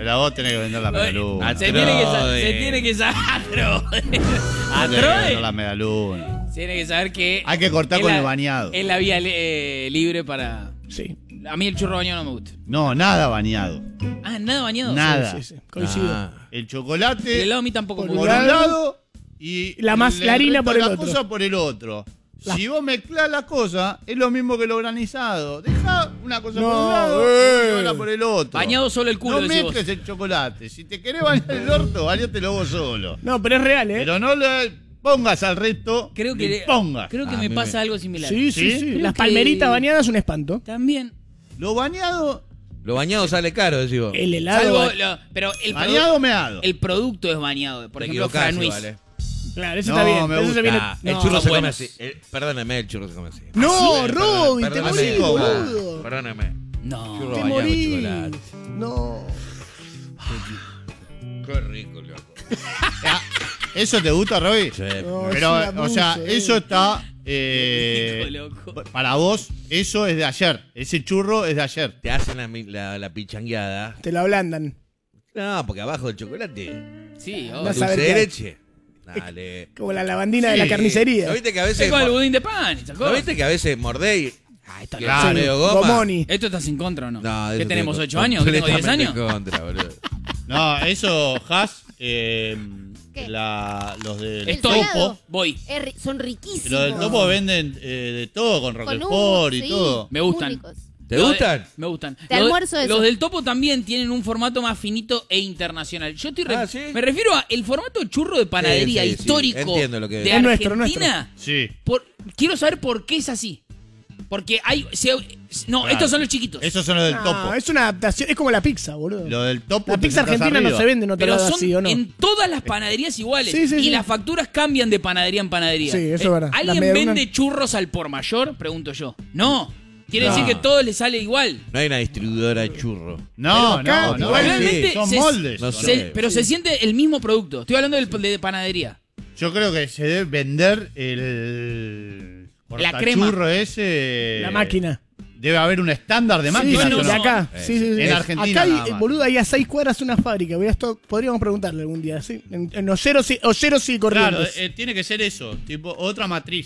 Pero a vos tenés que vender la medialuna. Se tiene que saber. Atroe. La medialuna. Tiene que saber que. Hay que cortar con el bañado. Es la vía libre para. Sí. A mí el churro bañado no me gusta. No, nada bañado. Ah, nada bañado. Nada. Sí. Coincido. El chocolate. El helado a mí tampoco me por gusta. un lado y la harina por el otro. La cosa por el otro. Si vos mezclás las cosas, es lo mismo que lo granizado. Deja una cosa por un lado y otra por el otro. Bañado solo el culo, No decís mezcles vos. el chocolate. Si te querés bañar el orto, bañátelo vos solo. No, pero es real, ¿eh? Pero no le pongas al resto. Creo que me pasa algo similar. Sí. Creo Las que- palmeritas bañadas un espanto. También. Lo bañado. Lo bañado sale caro, decís vos. El helado. Pero Bañado o meado. el producto es bañado. Por Te ejemplo, equivocás, Franuis. vale. Claro, eso No, está bien. me Eso gusta. se viene. El No, churro se come buenos. así. Perdóname, el churro se come así. No, Sí, Robin, te perdóname. morís, boludo. Perdóname. No. Churro Te bañado con morís. chocolate. No. Qué rico, loco. ¿Eso te gusta, Roby? Sí. No, Pero, es un o sea, abuso, eso está. Hijo, loco. Para vos, eso es de ayer. Ese churro es de ayer. Te hacen la pichangueada. Te lo ablandan. No, porque abajo del chocolate. Sí, No obvio. sabe Dulce qué de hay. leche. Dale. Como la lavandina de Sí. la carnicería. ¿No viste que a Es veces como el budín de pan, ¿sacás? ¿no viste que a veces mordéis? Está Que claro. es medio goma. Gomoni. ¿Esto estás en contra o no? No, de ¿Qué eso tenemos? estoy ¿8 años? ¿Qué tengo 10 completamente años? en contra, boludo. No, eso, Has, ¿Qué? los del Estoy. topo. Voy. Son riquísimos. Los del topo venden de todo, con Con roquefort y sí, todo. Me gustan. muy ricos. ¿Te Lo de- gustan? Me gustan. Te almuerzo eso. Los del Topo también tienen un formato más finito e internacional. Yo estoy Ah, ¿sí? me refiero a el formato churro de panadería Sí, sí, sí. histórico Entiendo lo que de es. Es nuestro, Argentina. Sí. Quiero saber por qué es así. Porque hay... no, Claro. estos son los chiquitos. Esos son los del topo. No, es una adaptación. Es como la pizza, boludo. Lo del topo. La te pizza sentás argentina no arriba. se vende en otro Pero lado son así, ¿o no? en todas las panaderías iguales. Sí, sí, y sí. las facturas cambian de panadería en panadería. Sí, eso es verdad. Las ¿Alguien medialunas- vende churros al por mayor? Pregunto yo. No. Quiere No. decir que todo le sale igual. No hay una distribuidora de churro. No, Pero acá, no, no. igual realmente Son se- moldes. no son. sé. Pero se siente el mismo producto. Estoy hablando de panadería. Yo creo que se debe vender el La crema. churro ese. La máquina. Debe haber un estándar de Sí, máquinas. bueno, ¿o de no? acá. Sí, sí, sí. En Argentina Acá hay, nada más. boludo, hay a 6 cuadras una fábrica. Podríamos preguntarle algún día, ¿sí? En Oceros y Claro, Corrientes. tiene que ser eso, tipo otra matriz.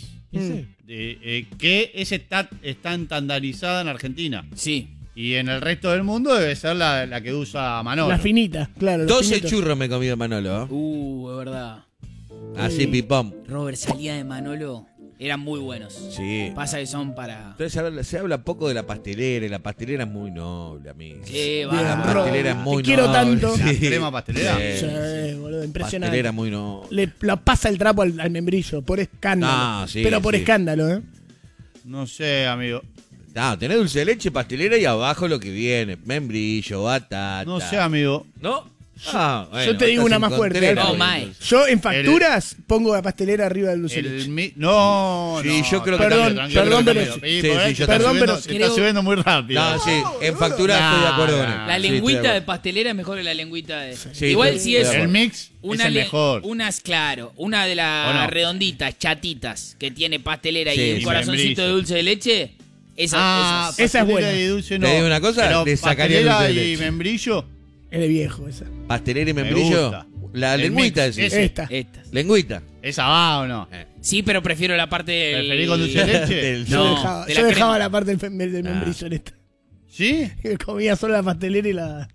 Que está estandarizada en Argentina. Sí. Y en el resto del mundo debe ser la que usa Manolo. La finita, claro. los 12 finitos. churros me he comido Manolo. Es verdad. Así, pipón. Robert salía de Manolo. Eran muy buenos. Sí. Pasa que son para... Entonces se habla poco de la pastelera y la pastelera es muy noble, amigo. Qué Bien, bárbaro. La pastelera es Te muy quiero noble. tanto. La crema pastelera. Sí, boludo, impresionante. Pastelera muy noble. Le pasa el trapo al membrillo, por escándalo. Ah, sí, pero por sí. escándalo, ¿eh? No sé, amigo. No, tenés dulce de leche, pastelera y abajo lo que viene. Membrillo, batata. No sé, amigo. ¿No? Ah, bueno, Yo te digo estás una en más fuerte, Contreras, No, boludo. Mae. Yo en facturas pongo la pastelera arriba del dulce de leche. No, Sí, no, yo creo que Perdón, también. tranquilo, perdón, tranquilo. pero- Sí, sí, porque sí, yo está perdón, subiendo- pero se está creo- subiendo muy rápido. No, sí, en facturas estoy de acuerdo con él. La Sí, lengüita estoy de pastelera es mejor que la lengüita de... Sí, Igual estoy si de es... acuerdo. El mix Una es el mejor. Unas, claro, una de las ¿O no? redonditas, chatitas, que tiene pastelera Sí, y un y corazoncito membrillo. de dulce de leche. Esas. esa es pastelera buena. y dulce Te no. digo una cosa, Pero le sacaría el pastelera dulce de y leche. membrillo. Es de viejo esa. Pastelera y Me membrillo. gusta. La El lengüita, mix, decís. ese. Esta. Estas. Lengüita. ¿Esa va o no? Sí, pero prefiero la parte del... ¿Preferís con dulce de leche? Del- No, Yo dejaba, de yo la dejaba crema. la parte del membrillo en esta. ¿Sí? Comía solo la pastelera y la...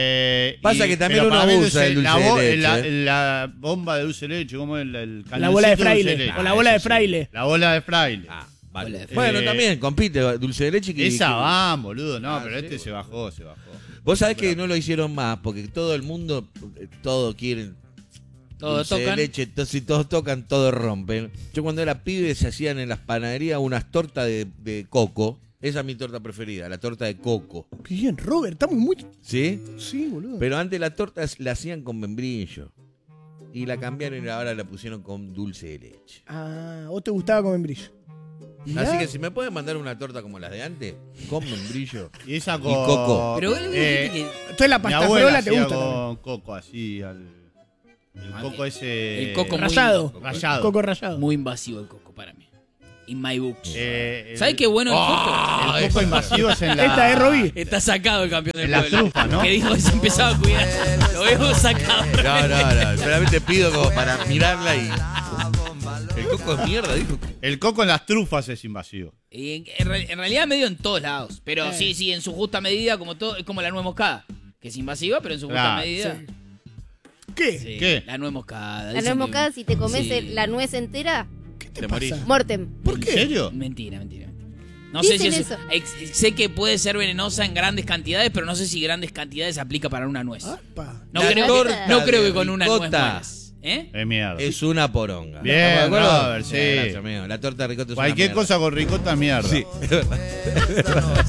Pasa que también pero uno para mí abusa del dulce de leche, La bomba de dulce de leche, ¿cómo es el La bola de cañoncito fraile. dulce leche? O la bola de eso sí. fraile. La bola de fraile. Ah, vale. Bola de- Bueno, también compite dulce de leche. Esa va, boludo. No, Ah, pero sí, este se bueno. bajó, se bajó. Vos sabés que no lo hicieron más, porque todo el mundo, todo quieren Todos dulce tocan. de leche, si todos tocan, todos rompen. Yo cuando era pibe se hacían en las panaderías unas tortas de coco. Esa es mi torta preferida, la torta de coco. Qué bien, Robert, estamos muy... ¿Sí? Sí, boludo. Pero antes la torta la hacían con membrillo. Y la cambiaron y ahora la pusieron con dulce de leche. Ah, ¿vos te gustaba con membrillo? Mirá. Así que si me pueden mandar una torta como las de antes, con membrillo. Y esa con. coco. Pero vos dijiste que Entonces la mi pasta abuela frola te hacía gusta también. con coco, así. El coco ese. el coco muy- Rallado. Rallado. Coco rallado. muy invasivo el coco para mí. in my books. ¿Sabes ¿Sabes qué bueno el coco? El coco invasivo es en la... Esta es Robí. Está sacado el campeón del En la pueblo. trufa, ¿no? Que dijo que se empezaba a cuidar. Lo hemos sacado. No. Solamente pido como para mirarla y. El coco es mierda, dijo. El coco en las trufas es invasivo. Y en realidad medio en todos lados. Pero sí, en su justa medida, como todo, es como la nuez moscada. Que es invasiva, pero en su justa Claro, medida. Sí. ¿Qué? Sí, ¿Qué? La nuez moscada. La Dicen nuez que- moscada, si te comes sí. la nuez entera, ¿Qué te Te pasa? morís. mortem. ¿Por qué? ¿En serio? Mentira. No sé si Dicen es, eso. sé que puede ser venenosa en grandes cantidades, pero no sé si grandes cantidades se aplica para una nuez. Apa. No La creo, torta no creo de que con una nuez ricota mueras. ¿Eh? Es mierda. Es una poronga. Bien, ¿Estamos de acuerdo? Robert, sí. Gracias, amigo. La torta de ricota es Cualquier una cosa con ricota es mierda. Sí, es verdad.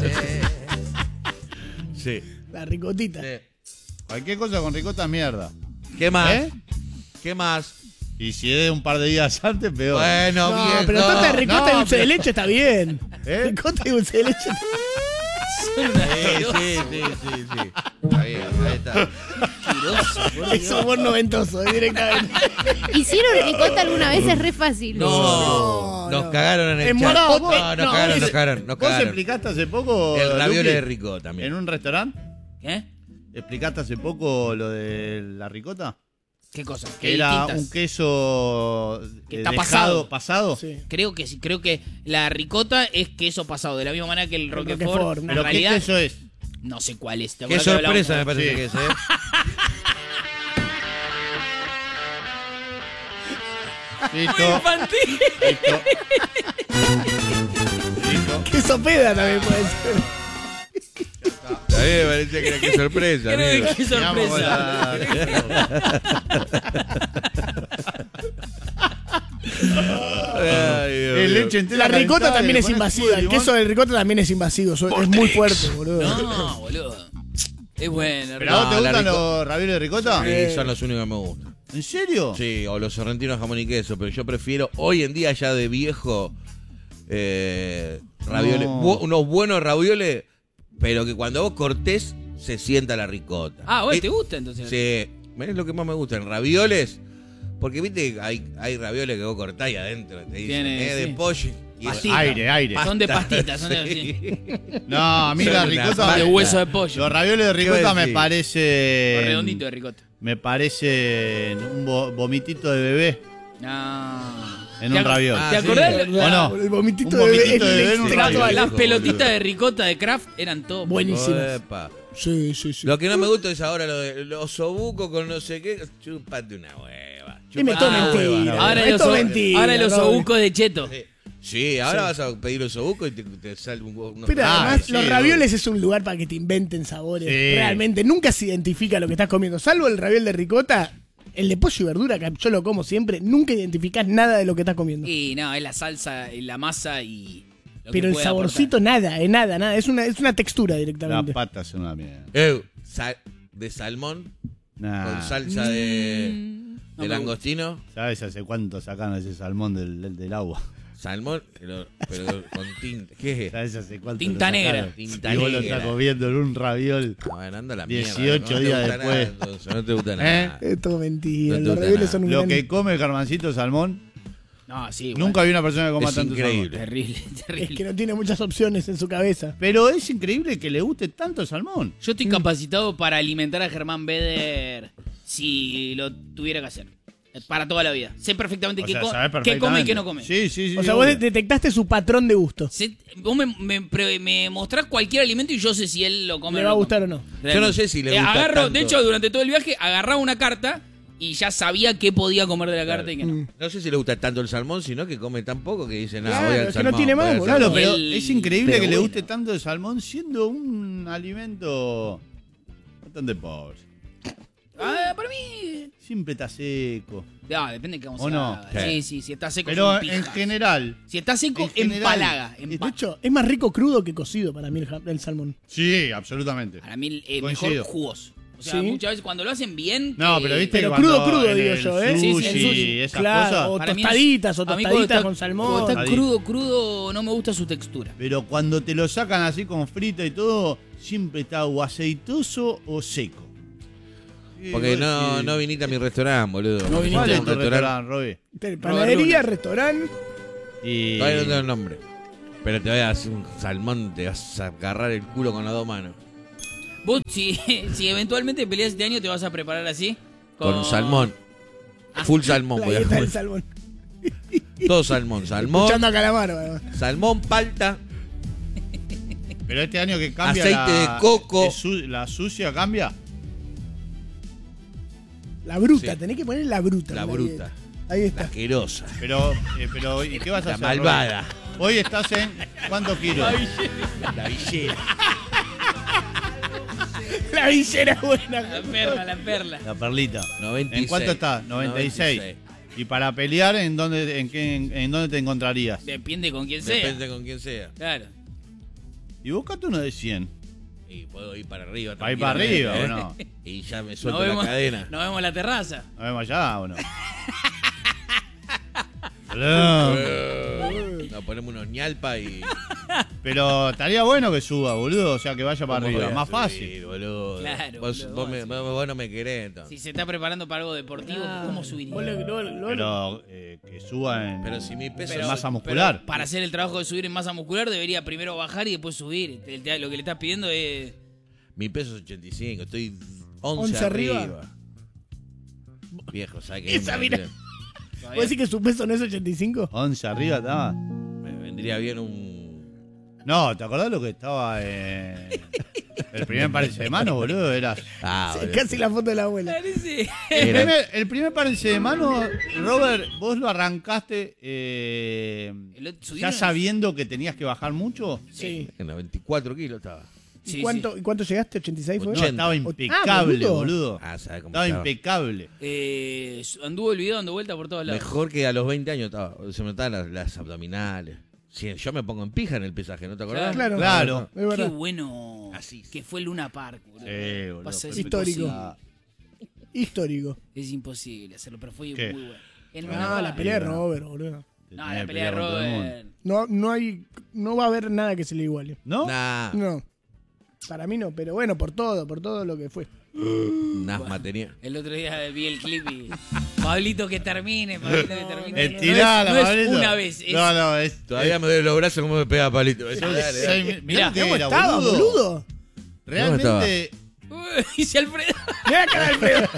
Sí. La ricotita. Cualquier cosa con ricota es mierda. ¿Qué más? ¿Eh? ¿Qué más? Y si es de un par de días antes, peor. Bueno, No, viejo. pero torta de ricota y No, dulce de pero- leche está bien. ¿Eh? Ricota y dulce de leche. Sí. Está bien, ahí está. Es humor noventoso, directamente. ¿Hicieron ricota alguna vez? Es re fácil. No, Nos no. cagaron en el En chat. morado, No, vos- nos no, cagaron, vos- nos cagaron, nos ¿Vos cagaron. explicaste hace poco, El raviole Luqui, de ricota también. en un restaurante? ¿Eh? ¿Explicaste hace poco lo de la ricota? ¿Qué cosa? Que ¿Qué era distintas? un queso Que está dejado, pasado. pasado. Sí. Creo que sí, creo que la ricota es queso pasado, de la misma manera que el Roquefort. Roquefort, En Pero ¿qué realidad, queso es? no sé cuál es. ¿te Qué acuerdas que hablamos? sorpresa me parece Sí. que es, ¿eh? Listo. Infantil. Listo. Listo. Queso peda también puede ser. A mí me parecía que era qué sorpresa, Creo amigo. que qué Sigamos con sorpresa. Ay, Dios El mío. leche entera La ricota calentada, también le es pones invasiva. jugo de El limón. queso del ricota también es invasivo. Es muy fuerte, boludo. No, boludo. Es bueno. ¿Pero a vos te No, la gustan rico- los ravioles de ricota? Sí, son los únicos que me gustan. ¿En serio? Sí, o los sorrentinos jamón y queso, pero yo prefiero hoy en día ya de viejo ravioles, No. unos buenos ravioles, pero que cuando vos cortés se sienta la ricota. Ah, bueno, ¿te gusta entonces? Sí, es lo que más me gusta, en ravioles, porque viste, hay ravioles que vos cortás y adentro te dicen, Tiene, de sí. pollo. Y Pastita. Aire. Son de pastitas, son de... Sí. No, a mí Son la una ricota... pasta. de hueso de pollo. Los ravioles de ¿Qué ricota vas a me decir? parece... Redondito de ricota. Me parece un vomitito de bebé No. en un raviol. ¿Te Ah, acordás? sí. ¿O no? El vomitito Un de bebé vomitito de bebé en un extremo. raviol. Las Hijo, pelotitas boludo. de ricota de Kraft eran todo Buenísimo. Epa. Sí, sí, sí. Lo que no me gusta es ahora lo de los osobucos con no sé qué. Chúpate una hueva. Dime Chúpate todo una mentira. hueva. No. Ahora Es todo mentira, ahora los Robert. obucos de cheto. Sí, ahora vas a pedir osobucos y te sale un... Pero Ah, además, sí, los boludo. ravioles es un lugar para que te inventen sabores. Sí. Realmente, nunca se identifica lo que estás comiendo. Salvo el raviol de ricota, el de pollo y verdura, que yo lo como siempre, nunca identificás nada de lo que estás comiendo. Y no, es la salsa, y la masa y... lo que Pero el puede saborcito, nada. Es una textura Las directamente. patas son una mierda. de salmón Nah. con salsa de No me langostino. ¿Sabes hace cuánto sacan ese salmón del agua? Salmón, pero con tinta. ¿Qué es? ¿Sabes hace cuánto Tinta lo sacaron? negra. Tinta y vos lo negra. estás comiendo en un raviol. Bueno, anda la 18 mierda. No te días gusta después. nada, entonces, no te gusta nada. Es todo mentira. No te Los gusta ravioles nada. son un Lo gran- que come Germancito Salmón, No, sí. nunca vi una persona que coma Es tanto increíble. salmón. Terrible, Es terrible. que no tiene muchas opciones en su cabeza. Pero es increíble que le guste tanto el salmón. Yo estoy capacitado para alimentar a Germán Beder si lo tuviera que hacer. Para toda la vida. Sé perfectamente O qué, sea, co- sabés qué come y qué perfectamente. no come. Sí, sí, sí. O sea, obvio. vos detectaste su patrón de gusto. Vos me mostrás cualquier alimento y yo sé si él lo come ¿Le o va no a gustar come. o no? Yo no sé si le gusta agarro, tanto. De hecho, durante todo el viaje agarraba una carta y ya sabía qué podía comer de la carta y qué no. Mm. No sé si le gusta tanto el salmón, sino que come tan poco que dice, no, Claro, voy al es que no salmón. tiene voy más, al boludo. Claro, salmón. pero El- es increíble pero que le bueno. guste tanto el salmón siendo un alimento bastante pobre. Para mí. Siempre está seco. Depende de cómo ¿O se no? haga. Sí, si está seco. Pero son en pijas. general. Si está seco, en general, empalaga. De hecho, es más rico crudo que cocido para mí el salmón. Sí, absolutamente. Para mí, mejor Coincido. jugoso. O sea, Sí. muchas veces cuando lo hacen bien. No, pero viste Pero que cuando crudo, en digo el yo, ¿eh? Sí, sí, sushi, el sushi. esas Claro, cosas. o Para mí tostaditas, o a mí cuando tostaditas está- con salmón. Cuando está Ahí. crudo, no me gusta su textura. Pero cuando te lo sacan así con frita y todo, siempre está o aceitoso o seco. Porque no viniste a mi restaurante, boludo. No viniste ¿Cuál a es un tu restaurante, Robbie? Panadería, restaurante. Y... Todavía no tengo el nombre. Pero te voy a hacer un salmón, te vas a agarrar el culo con las dos manos. Vos, si eventualmente peleas este año, te vas a preparar así. Con salmón. Full salmón La voy a dieta del comer. salmón. Todo salmón. Salmón, Escuchando a Calamaro. además. salmón, palta. Pero este año que cambia Aceite de coco. la sucia cambia. La bruta, Sí. tenés que poner la bruta. La en bruta. dieta. Ahí La está. asquerosa. Pero ¿y qué vas a La hacer? malvada. Robert? Hoy estás en ¿cuántos kilos? La villera. La villera es buena. La perla. La perlita. 96. ¿En cuánto estás? 96. Y para pelear, ¿en dónde te encontrarías? Depende con quién sea. Depende con quién sea. Claro. Y buscate uno de 100. Y puedo ir para arriba. ¿Para ir para arriba tranquilamente, o no? Y ya me Nos suelto la vemos, cadena. nos vemos en la terraza. ¿Nos vemos allá o no? Boludo. Nos ponemos unos ñalpa y. Pero estaría bueno que suba, boludo. O sea, que vaya para ¿Cómo arriba. voy a Más subir, fácil. boludo. Claro, Vos, boludo, vos, vos vos no me querés entonces. Si se está preparando para algo deportivo, ¿cómo subiría? Pero que suba en Pero si mi peso. en masa muscular. Pero para hacer el trabajo de subir en masa muscular, debería primero bajar y después subir. Lo que le estás pidiendo es. Mi peso es 85. Estoy 11 11 arriba. arriba. Viejo, ¿sabes qué? Esa, mira. todavía- ¿Puedes decir que su peso no es 85? 11 arriba estaba. Me vendría bien un. No, ¿te acordás lo que estaba en el primer parece de manos, boludo? Eras. Ah, Sí, boludo. casi la foto de la abuela. Parece. El primer parece de manos, Robert, vos lo arrancaste ya ¿subieron? sabiendo que tenías que bajar mucho. Sí. En 94 kilos estaba. ¿Y cuánto llegaste? ¿86 fue? No, 80. estaba impecable, boludo. boludo. Ah, ¿sabes cómo Estaba estaba? impecable. Anduvo el video dando vuelta por todos lados. Mejor que a los 20 años estaba. Se me notaban las abdominales. Sí, yo me pongo en pija en el pesaje, ¿no te acordás? Claro. Claro. Es Qué verdad. bueno Así. que fue Luna Park, boludo. Sí, boludo. Pasa, es Histórico. imposible. Histórico. Es imposible hacerlo, pero fue ¿Qué? muy bueno. En No, Luna la Park. pelea de Robert, boludo. No, la pelea de Robert. No va a haber nada que se le iguale. ¿No? Nah, No. Para mí no, pero bueno, por todo lo que fue. Nasma tenía. El otro día vi el clip y. Pablito que termine, Pablito que termine. Tirala, no es Pablito. una vez, es No, es. Todavía me doy los brazos como me pega Palito. Mirá Mirá, que ¿Cómo era, estaba, boludo? Realmente. Uy, dice Alfredo. Mirá la cara de Alfredo.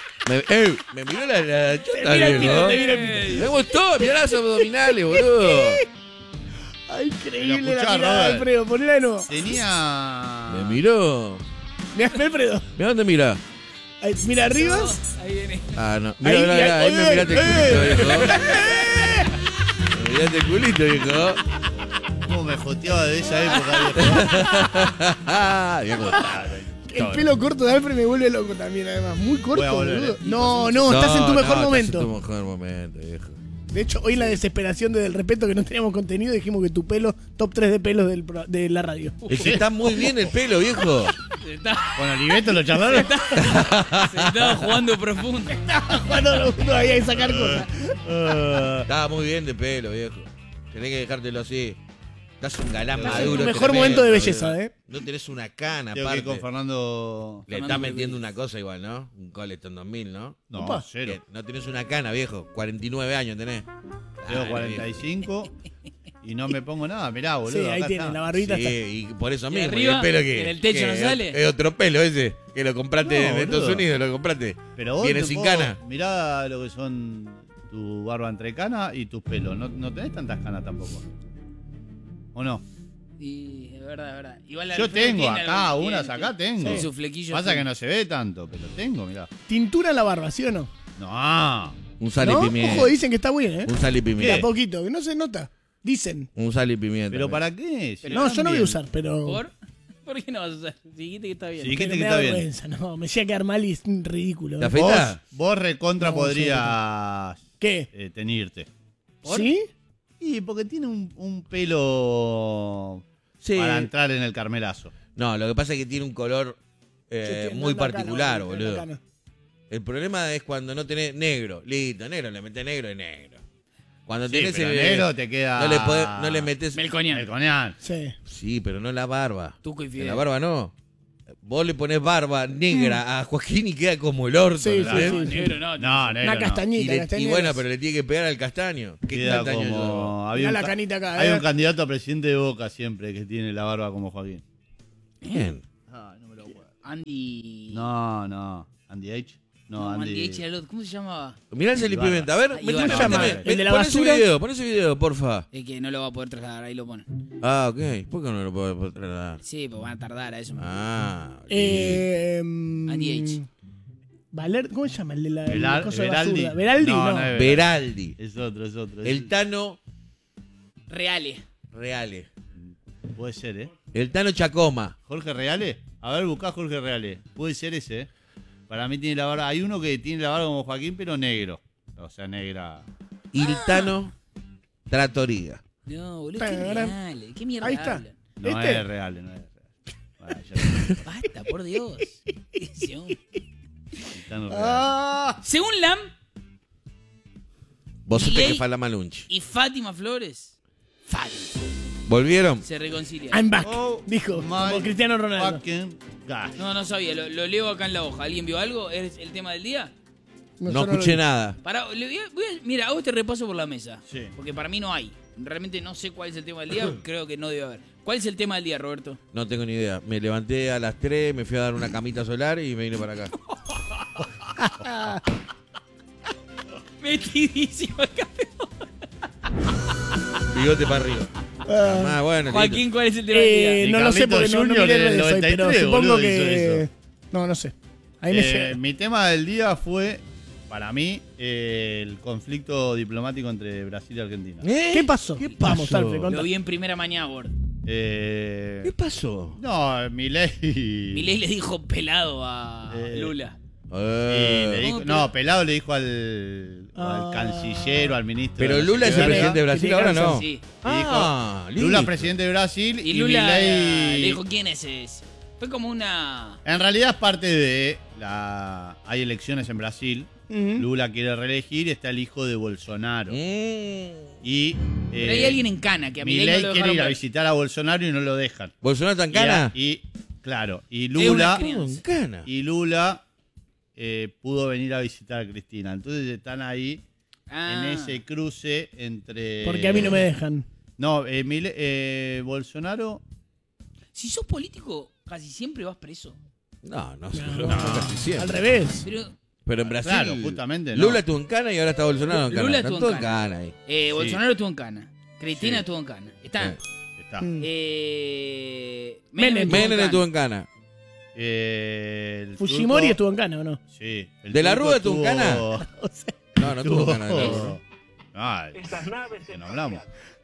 Me miró la chota, mira el pito, viejo. te mira el pito. Me gustó, mirá las abdominales, boludo. Ay, increíble Pero escuchá, la mirada de Robert. Alfredo. Ponela de nuevo. Tenía. Me miró. Mirá, Alfredo. Mirá dónde mira. Ahí, mira arriba. Ahí viene. Ah, no. Ahí, Mirá, ahí me ahí, miraste el culito, viejo. Me miraste el culito, viejo. ¿Cómo me joteaba de esa época, viejo? Mirá cómo está. El pelo corto de Alfred me vuelve loco también, además. Muy corto, Voy a volver, boludo. eh. No, estás en tu mejor momento. Estás en tu mejor momento, viejo. De hecho, hoy en la desesperación del respeto que no teníamos contenido, dijimos que tu pelo, top 3 de pelos de la radio. Es que está muy bien el pelo, viejo. Se está, Con Oliveto lo charlaron. se estaba jugando profundo. Cuando no había que sacar cosas. Estaba muy bien de pelo, viejo. Tenés que dejártelo así. Estás un galán Estás en maduro. tu mejor tremendo, momento de belleza, boludo. ¿eh? No tenés una cana, Tengo que ir con aparte. Fernando. Le estás metiendo una cosa igual, ¿no? Un Coleton 2000, ¿no? No, Opa. cero. Que no tenés una cana, viejo. 49 años tenés. Tengo Dale, 45 y no me pongo nada. Mirá, boludo. Sí, ahí acá tiene, está. la barbita Sí, está. y por eso ¿Y mismo. arriba? ¿Y el pelo que ¿En el techo no sale? Es otro pelo ese. Que lo compraste No, en Estados boludo. Unidos, lo compraste. Pero vos Viene te sin puedo- cana. Mirá lo que son tu barba entre canas y tus pelos. No tenés tantas canas tampoco. ¿O no? Y es verdad, es verdad. Igual Yo Alfredo tengo tiene acá, algo- unas tiene- acá tengo. Sí, su flequillo. Pasa sí. que no se ve tanto, pero tengo, mirá. Tintura en la barba, ¿sí o no? No. Un sal y ¿No? pimienta. Ojo, dicen que está bien, ¿eh? Un sal y Mira, pimienta. poquito, que no se nota. Dicen. Un sal y pimienta. ¿Pero para qué? Si No, yo no voy a también. usar, pero. ¿Por? ¿Por qué no vas a usar? Dijiste que está bien. Sí. que dijiste me que da está bien. vergüenza, no. Me llega a quedar mal y es ridículo. ¿Te ¿eh? afeitás? Vos recontra No, podrías ¿Qué? teñirte. ¿Sí? Y porque tiene un pelo Sí. para entrar en el carmelazo. No, lo que pasa es que tiene un color muy particular, boludo. Acá. El problema es cuando no tenés negro. Listo, negro, le metés negro y negro. Cuando Sí, tenés pero el negro te queda. no le metés. Melconian. Melconian. Sí. Sí, pero no la barba. Tuco y En Fidel. la barba no. Vos le ponés barba negra a Joaquín y queda como el orto. Sí, ¿sabés? sí, sí. Negro no. No, negro Una no. castañita, Y castañita. bueno, pero le tiene que pegar al castaño. ¿Qué Queda castaño yo? como... Mirá un la ca- canita acá, Hay ¿eh? un candidato a presidente de Boca siempre que tiene la barba como Joaquín. Bien. Andy. No. Andy H. No, Andy H. era el otro. ¿Cómo se llamaba? Mirá el Felipe Pimenta. A ver, Ibarra. méteme. ¿El de la Pon ese basura? video, pon ese video, porfa. Es que no lo va a poder trasladar, ahí lo pone. Ah, ok. ¿Por qué no lo puedo trasladar? Sí, pues van a tardar a eso. Ah. Andy H. ¿Cómo se llama? El de la Veral- cosa de Veraldi. basura. ¿Veraldi? No, No. no es- Beraldi. Es otro. El Tano Reale. Reale. Puede ser, ¿eh? El Tano Chacoma. ¿Jorge Reale? A ver, buscá Jorge Reale. Puede ser ese, ¿eh? Para mí tiene la barba... Hay uno que tiene la barba como Joaquín, pero negro. O sea, negra. Y el Tano Trattoria. No, boludo, qué Tararán. reale. ¿Qué mierda Ahí está. hablan? No ¿Este? es Reale, no es Reale. Bueno, ya está. Basta, por Dios. Están los Reales. Ah, Según Lam Vos sabés Milei- que fa la malunchi. y Fátima Flores, ¿Volvieron? se reconcilian. I'm back, Oh, dijo, my como Cristiano Ronaldo. fucking gosh. No sabía, lo leo acá en la hoja. ¿Alguien vio algo? ¿Es el tema del día? No yo escuché lo vi. nada. Pará, mira, hago este repaso por la mesa. Sí. Porque para mí no hay. Realmente no sé cuál es el tema del día, creo que no debe haber. ¿Cuál es el tema del día, Roberto? No tengo ni idea. Me levanté a las 3, me fui a dar una camita solar y me vine para acá. Metidísimo el campeón. Bigote para arriba. Ah, bueno, Joaquín, ¿cuál es el tema del día? Y No lo sé Carlitos porque no Junior miré en el redes hoy, pero 93, supongo boludo, que... hizo eso. No sé. Ahí me llega. Mi tema del día fue, para mí, el conflicto diplomático entre Brasil y Argentina. ¿Qué pasó? ¿Qué Vamos, pasó? Alfred, contá. Lo vi en primera mañana, Bord. ¿Qué pasó? No, Milei... Milei le dijo pelado a Lula. Y le dijo- No, no, Pelado le dijo al canciller o al ministro. Pero de Lula es el Secretaría. presidente de Brasil, tiene ahora cáncer, no. Sí. Ah, Y dijo, Lula listo. presidente de Brasil Y y Lula Milei... le dijo, ¿quién es ese? Fue como una... En realidad es parte de la... Hay elecciones en Brasil. Ujú. Lula quiere reelegir y está el hijo de Bolsonaro. Y Pero hay alguien en Cana que a Milei no Milei lo quiere dejaron ir a ver. visitar a Bolsonaro y no lo dejan. ¿Bolsonaro tan cana? Claro, y una Lula... crianza. Cana. Y Lula pudo venir a visitar a Cristina. Entonces están ahí Ah. en ese cruce entre... Porque a mí no me dejan. No, Bolsonaro... Si sos político, casi siempre vas preso. No, No. casi siempre. Al revés. Pero Pero en Brasil. Claro, justamente no. Lula estuvo en cana y ahora está Bolsonaro en cana. Lula Están estuvo todos en en cana. cana ahí. Bolsonaro estuvo en Cana. Cristina Sí. estuvo en Cana. Está. Está. Mm. Menem Menem estuvo en cana. El Fujimori turco- estuvo en Cana, ¿o no? Sí. El ¿De la turco Rúa estuvo en cana? O sea, No, no estuvo en cana. Estuvo- Ay, que no hablamos.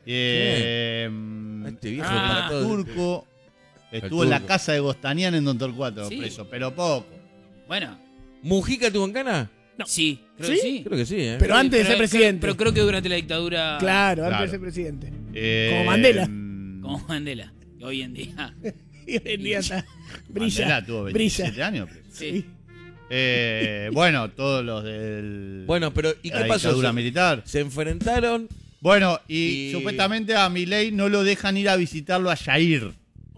Este viejo Ah. para El todo. turco estuvo en la turco. casa de Gostanian en Don Torcuato Sí. preso, pero poco. Bueno, ¿Mujica estuvo en cana? sí, creo ¿Sí? que sí. Creo que sí, ¿eh? Pero antes de ser creo- presidente. Pero creo que durante la dictadura. Claro, antes Claro. de ser presidente. Como Mandela. Como Mandela. Que hoy en día. Y hoy en día está. Brilla. Mandela tuvo 27 años. preso. Sí. Bueno, todos los del... Bueno, pero ¿y la qué pasó? dictadura militar. Se enfrentaron. Bueno, y Y- supuestamente a Milei no lo dejan ir a visitarlo a Jair.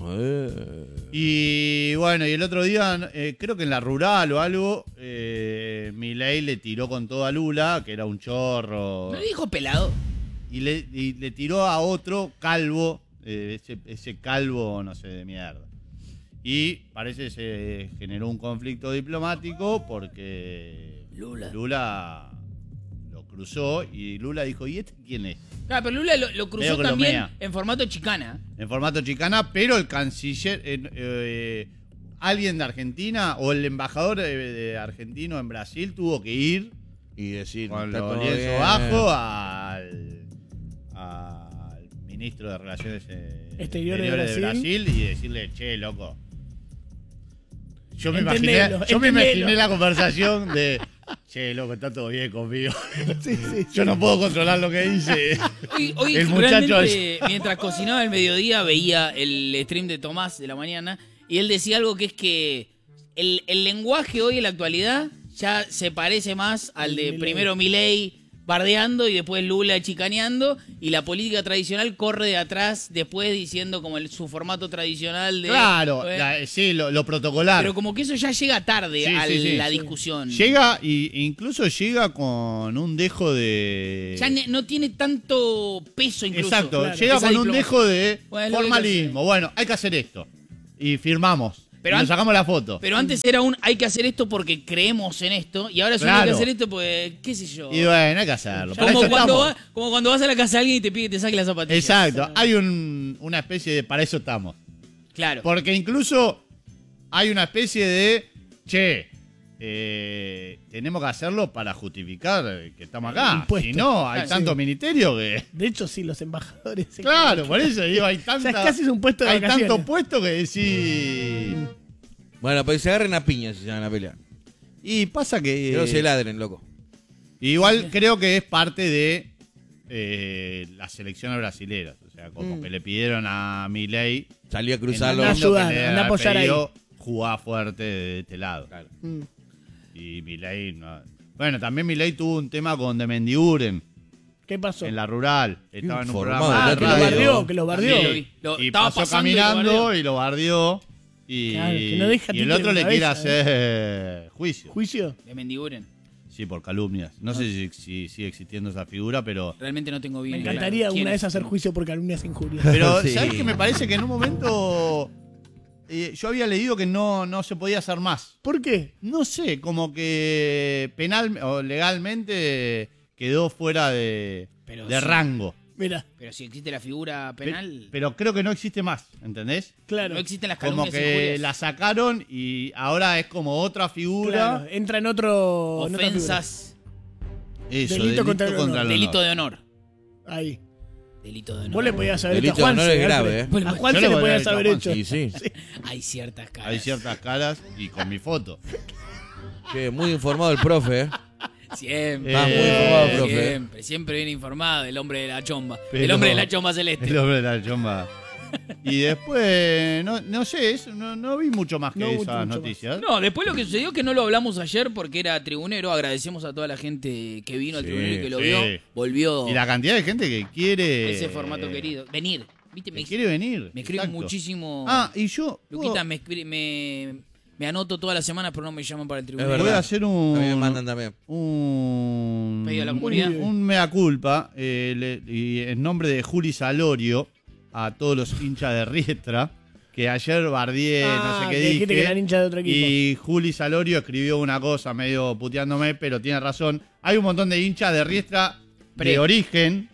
Y bueno, y el otro día, creo que en la rural o algo, Milei le tiró con todo a Lula, que era un chorro. ¿No le dijo pelado? Y le tiró a otro calvo, ese calvo, no sé, de mierda. Y parece que se generó un conflicto diplomático porque Lula. lo cruzó y Lula dijo, ¿y este quién es? Claro, pero Lula lo cruzó Medio que lo también mea. en formato chicana. En formato chicana, pero el canciller, alguien de Argentina o el embajador de argentino en Brasil tuvo que ir Y decir, con está los todo lienzos bien. bajos al ministro de Relaciones Exteriores de Brasil y decirle, che, loco. Yo me Entendelo, imaginé entendelo. la conversación de, che, loco, está todo bien conmigo. Sí, sí. Yo no puedo controlar lo que dice. Hoy El muchacho realmente, mientras cocinaba el mediodía, veía el stream de Tomás de la mañana y él decía algo que es que el lenguaje hoy en la actualidad ya se parece más al de Milei. primero Milei, bardeando y después Lula chicaneando y la política tradicional corre de atrás después diciendo como su formato tradicional de... Claro, sí, lo protocolar. Pero como que eso ya llega tarde Sí, a sí, sí. la discusión. Llega y incluso llega con un dejo de... Ya no tiene tanto peso incluso. Exacto, claro. llega Esa con un diplomacia. dejo de Bueno, es lo que hay que formalismo. Bueno, hay que hacer esto. Y firmamos. Pero y nos an- sacamos la foto. Pero antes era hay que hacer esto porque creemos en esto y ahora es hay Claro. que hacer esto pues qué sé yo. Y bueno, hay que hacerlo. Para Como eso cuando, estamos. como cuando vas a la casa de alguien y te pide que te saque las zapatillas. Exacto, hay una especie de para eso estamos. Claro. Porque incluso hay una especie de, che, tenemos que hacerlo para justificar que estamos acá. Impuesto. Si no, hay Ah, tanto sí. ministerio que... De hecho, sí, los embajadores. se Claro, quedan. por eso digo, hay O tanta... sea, es casi un puesto de hay vacaciones. tanto puesto que decir... Bueno, pues se agarren a piñas si se van a pelear. Y pasa que... Que no se ladren, loco. Igual creo que es parte de las selecciones brasileras. O sea, como que le pidieron a Milei Salí a cruzarlo. Anda a ayudar, que le anda a apoyar pedido jugar fuerte de este lado. Claro. Mm. Y Milei no. Bueno, también Milei tuvo un tema con de Mendiguren ¿Qué pasó? en la rural. Estaba en un informado, programa de que lo radio. bardeó, que lo bardeó. Sí, Lo y estaba pasó pasando y lo caminando bardeó. y lo bardeó. Y, Claro, que no deja y el títere otro en le la quiere cabeza, hacer juicio. ¿Juicio? De Mendiguren. Sí, por calumnias. No sé si sigue existiendo esa figura, pero... Realmente no tengo bien. Me claro encantaría quién una es. vez hacer juicio por calumnias e injurias. Pero, Sí. ¿sabes qué? Me parece que en un momento yo había leído que no se podía hacer más. ¿Por qué? No sé, como que penal o legalmente quedó fuera de Pero de sí. rango. Mira, Pero si existe la figura penal, Pero creo que no existe más, ¿entendés? claro. no existen las Como calumnias y que injurias. la sacaron y ahora es como otra figura. Claro, entra en otro. en otra Ofensas, Eso, Delito contra el honor. el honor. delito de honor. figura. Ahí. Delito de honor. Vos le podías haber Delito hecho a de honor Juanse. es grave, Alfred. ¿eh? Bueno, A yo Juanse le le podría podías haber haber hecho hecho. Sí, sí. Hay ciertas caras. Hay ciertas caras y con mi foto. Che, muy informado el profe, ¿eh? Siempre. Estás muy informado, profe. Siempre bien informado el hombre de la chomba. Pero- el hombre de la chomba celeste. El hombre de la chomba. Y después, no sé, no vi mucho más que No, mucho esas más. noticias. No, después lo que sucedió que no lo hablamos ayer porque era tribunero. Agradecemos a toda la gente que vino al Sí, tribunero y que lo sí. vio. Volvió Y la cantidad de gente que quiere... ese formato querido. Venir. ¿Viste? Que quiere venir. Me escriben exacto. muchísimo. Ah, y yo... Luquita, me anoto todas las semanas, pero no me llaman para el tribunero. Es voy a verdad. hacer A mí me mandan también. un Pedido a la comunidad. un mea culpa y en nombre de Juli Salorio a todos los hinchas de Riestra que ayer bardié no sé qué que dijiste que eran hinchas de otro equipo. y Juli Salorio escribió una cosa medio puteándome, pero tiene razón. Hay un montón de hinchas de Riestra de origen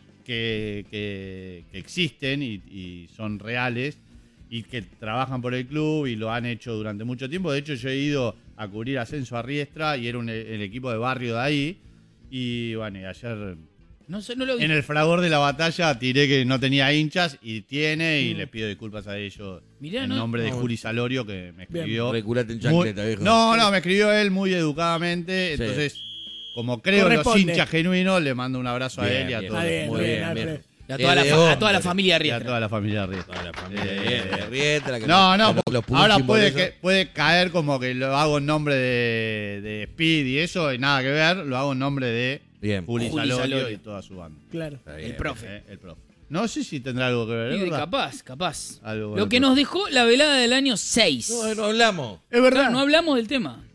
que existen y son reales y que trabajan por el club y lo han hecho durante mucho tiempo. De hecho, yo he ido a cubrir ascenso a Riestra y era el equipo de barrio de ahí. Y bueno, y ayer No sé, no lo vi. en el fragor de la batalla tiré que no tenía hinchas y tiene y le pido disculpas a ellos Mirá, en no- nombre de no. Juli Salorio que me escribió. Reculate en muy- chancleta, viejo. no, me escribió él muy educadamente. Sí. Entonces, como creo en los Corresponde. hinchas genuinos, le mando un abrazo a Bien, él y a bien. todos. Está bien, Muy muy bien, bien, bien. Alfred. A toda, la, de a toda la hombre. familia Y a Riestra. toda la familia Riestra. Toda la familia Eh, de Riestra, que No, los punching ahora por puede, eso. puede caer como que lo hago en nombre de Speed y eso, y nada que ver, lo hago en nombre de Bien. Juli Juli Salorio Salorio. y toda su banda. Claro. Está bien. El profe. El profe. No sé si tendrá algo que ver, Y de ¿verdad? capaz. Algo con Lo el que profe. nos dejó la velada del año 6. No hablamos. Es verdad. Claro, no hablamos del tema.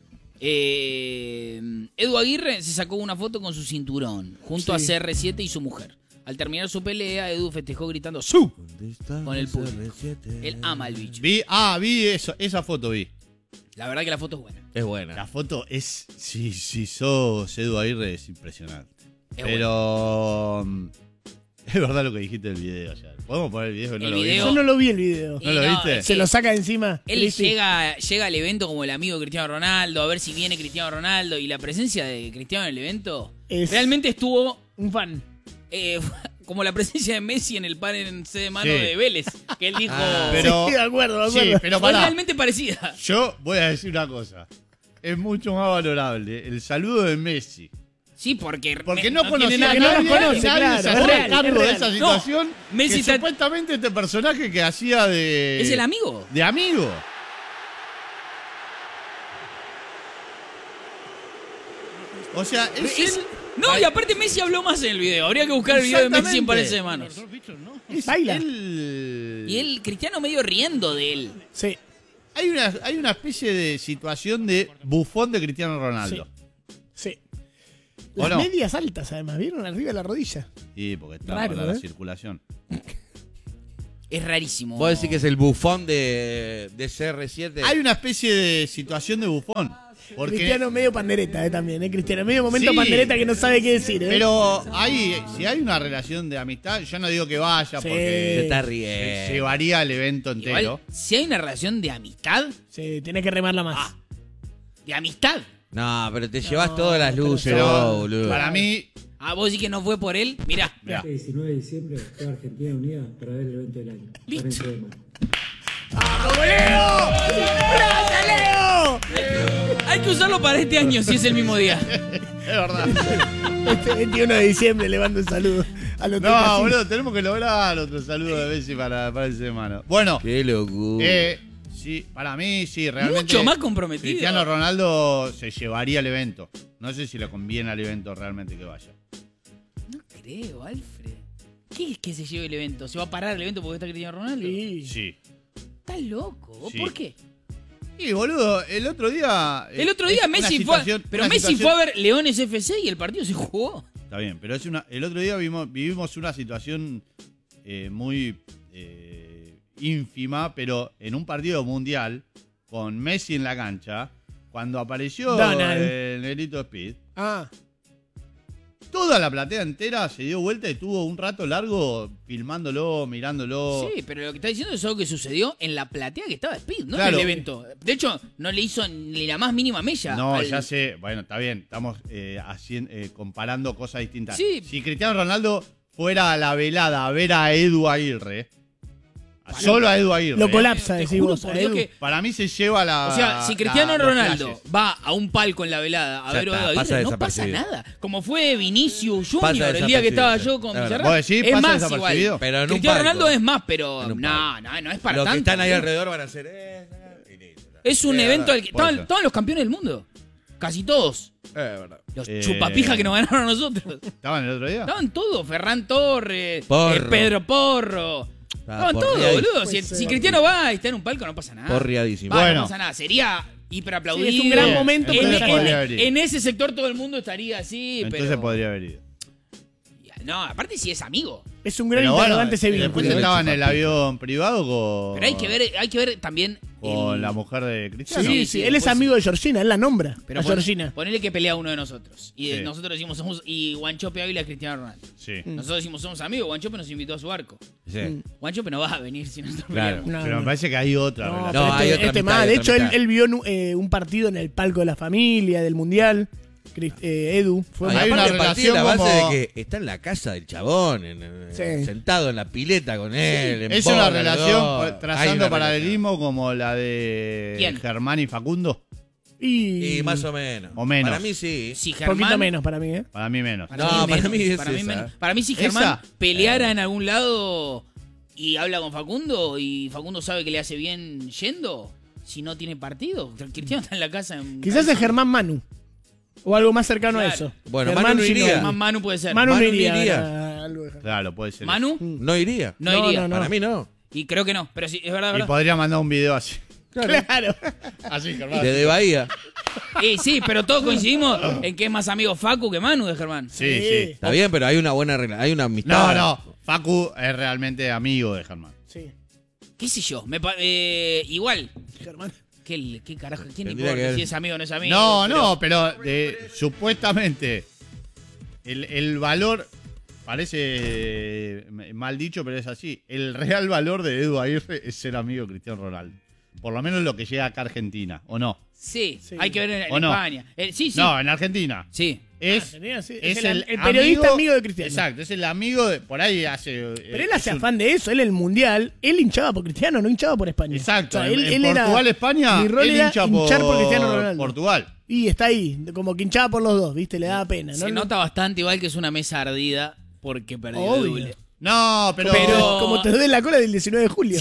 Edu Aguirre se sacó una foto con su cinturón, junto a Sí. CR7 y su mujer. Al terminar su pelea, Edu festejó gritando ¡Su! Con el público. Él ama al bicho. Vi esa foto vi. La verdad que la foto es buena. Es buena. La foto es, si sos Edu Aguirre, es impresionante. Es Pero es verdad lo que dijiste del video ayer. ¿Podemos poner el video que no El lo video- Yo no lo vi el video. ¿No lo viste? es Se que lo saca de encima. Él Cristi. llega al evento como el amigo de Cristiano Ronaldo, a ver si viene Cristiano Ronaldo. Y la presencia de Cristiano en el evento Es- realmente estuvo Un fan. como la presencia de Messi en el pan de mano Sí. de Vélez. Que él dijo. Pero- Sí, de acuerdo, Sí, pero fue pará. realmente parecida. Yo voy a decir una cosa. Es mucho más valorable el saludo de Messi. Sí, porque Porque no tiene conocía nada a que no ver. lo nadie, conoce, y nadie claro, se es hacía real, cargo es de real. esa No, situación. Messi que está- supuestamente este personaje que hacía de... Es el amigo. De amigo. O sea, No, y aparte Messi habló más en el video. Habría que buscar el video de Messi en pares de manos. Baila. Y él, Cristiano medio riendo de él. Sí. Hay una especie de situación de bufón de Cristiano Ronaldo. Sí. ¿O Las no? medias altas, además, ¿vieron? Arriba de la rodilla. Sí, porque está Raro, para la ¿eh? circulación. Es rarísimo. Vos decís que es el bufón de CR7. Hay una especie de situación de bufón. Porque, Cristiano medio pandereta, también, Cristiano. Medio momento Sí. pandereta que no sabe qué decir, pero si hay una relación de amistad, yo no digo que vaya Sí. porque Se está se riendo. llevaría el evento entero. Igual, si hay una relación de amistad, Sí, tenés que remarla más. de amistad. No, pero te llevas todas las luces, Pero vos, boludo. para mí, Vos decís que no fue por él. Mirá. mirá, Este 19 de diciembre, toda Argentina unida para ver el evento del año. Listo. Lorenzo de Mar. ¡Vamos, Leo! ¡Gracias, Leo! Hay que usarlo para este año si es el mismo día. es verdad. Este 21 de diciembre le mando un saludo a los No, boludo, tenemos que lograr otro saludo de Messi para el semana. Bueno, Qué locura. sí, para mí sí, realmente. Mucho más comprometido. Cristiano Ronaldo se llevaría al evento. No sé si le conviene al evento realmente que vaya. No creo, Alfred. ¿Qué es que se lleve el evento? ¿Se va a parar el evento porque está Cristiano Ronaldo? Sí. Sí. ¿Estás loco? ¿Vos Sí. ¿Por qué? Y boludo, el otro día. El otro día es una Messi fue. situación- Pero una Messi situación- fue a ver Leones FC y el partido se jugó. Está bien, pero el otro día vivimos una situación muy ínfima, pero en un partido mundial, con Messi en la cancha, cuando apareció Donald. el negrito Speed, Ah, toda la platea entera se dio vuelta y estuvo un rato largo filmándolo, mirándolo. Sí, pero lo que está diciendo es algo que sucedió en la platea que estaba Speed, no Claro. en el evento. De hecho, no le hizo ni la más mínima mella. No, al- ya sé. Bueno, está bien. Estamos comparando cosas distintas. Sí. Si Cristiano Ronaldo fuera a la velada a ver a Edu Aguirre, solo a Edu Aguirre, lo colapsa, Te decís juro vos. por a Dios Edu. que- para mí se lleva la. O sea, si Cristiano los Ronaldo flashes. va a un palco en la velada a Ya ver a está, Edu pasa Aguirre, no pasa desapercibido. nada. Como fue Vinicius Pasa Junior el día que estaba desapercibido, yo con es verdad. Villarreal. ¿Vos decís, es pasa más desapercibido? igual. Pero en un Cristiano palco. Ronaldo es más, pero En un no es para Los que tanto. están ahí boludo. alrededor van a hacer. Y listo. Es un Es evento verdad. al que puede estaban ser. todos los campeones del mundo. Casi todos. Verdad. Los Eh, chupapijas que nos ganaron a nosotros. ¿Estaban el otro día? Estaban todos. Ferran Torres, Porro. Pedro Porro. Estaban todos, porreadísimo. boludo. Si Cristiano va y está en un palco, no pasa nada. Porreadísimo. Va, Bueno. no pasa nada. Sería hiper aplaudido. Sí, es un gran momento, En, pero entonces ya podría fue. haber ido. en ese sector todo el mundo estaría así, Entonces pero... podría haber ido. No, aparte si es amigo. Es un gran Pero bueno, interrogante ese después vínculo. estaba en el avión privado con. Pero hay que ver también... Con el- la mujer de Cristiano. Sí, Sí, sí, sí, él es pues amigo de Georgina, él la nombra. Pero a Georgina. ponele que pelea uno de nosotros. Y Sí. nosotros decimos somos... Y Guanchope Ávila es Cristiano Ronaldo. Sí. Nosotros decimos somos amigos. Guanchope nos invitó a su barco. Sí. Guanchope no va a venir si nosotros Claro. peleamos. No, Pero no. me parece que hay otra No, relación. pero No, hay otra mitad, más. hay De otra hecho, mitad. él vio un partido en el palco de la familia, del Mundial. Edu. Fue Ay, Hay aparte una partí de la relación base como- de que está en la casa del chabón, Sí. sentado en la pileta con él. en Es bola, una los relación dos. Hay trazando una paralelismo como la de ¿Quién? Germán y Facundo. relación. Y más o menos. O menos. Para mí sí. Si Un Germán... poquito menos para mí, ¿eh? Para mí menos. No, para mí es para mí esa. menos. Para mí si Germán ¿Esa? peleara en algún lado y habla con Facundo y Facundo sabe que le hace bien yendo, si no tiene partido, Cristiano está en la casa en... Quizás es Germán Manu. O algo más cercano Claro. a eso. Bueno, Germán Manu no Ginóbili. iría. Germán Manu puede ser. Manu no Manu no iría. iría. a algo de Germán. Claro, puede ser. Manu No iría. no No, iría. no, no. Para mí no. Y creo que no, pero sí, es verdad, Y verdad. podría mandar un video así. Claro. Así, Germán. Desde Bahía. Sí, pero todos coincidimos en que es más amigo Facu que Manu de Germán. Sí, sí. Está bien, pero hay una buena regla. Hay una No, amistad. no. Facu es realmente amigo de Germán. Sí. ¿Qué sé yo? Igual. Germán. ¿Qué carajo? ¿Quién Tendría importa que- si es amigo o no es amigo? No, Pero- no, pero supuestamente el valor, parece mal dicho, pero es así. El real valor de Edu Aguirre es ser amigo de Cristiano Ronaldo. Por lo menos lo que llega acá a Argentina, ¿o no? Sí, Sí. hay que ver en ¿O no? España. Sí, sí. No, en Argentina. Sí. Es, Argentina, sí. es Es el periodista amigo de Cristiano. Exacto, es el amigo de. Por ahí hace. Pero él hace afán de eso. Él en el Mundial, él hinchaba por Cristiano, no hinchaba por España. Exacto. O sea, en era- Portugal, España, mi rol él era hincha hinchar por Cristiano Ronaldo. Portugal. Y está ahí, como que hinchaba por los dos, ¿viste? Le daba pena, ¿no? Se nota bastante igual que es una mesa ardida porque perdió Obvio. Dule. No, pero. Como te doy la cola del 19 de julio.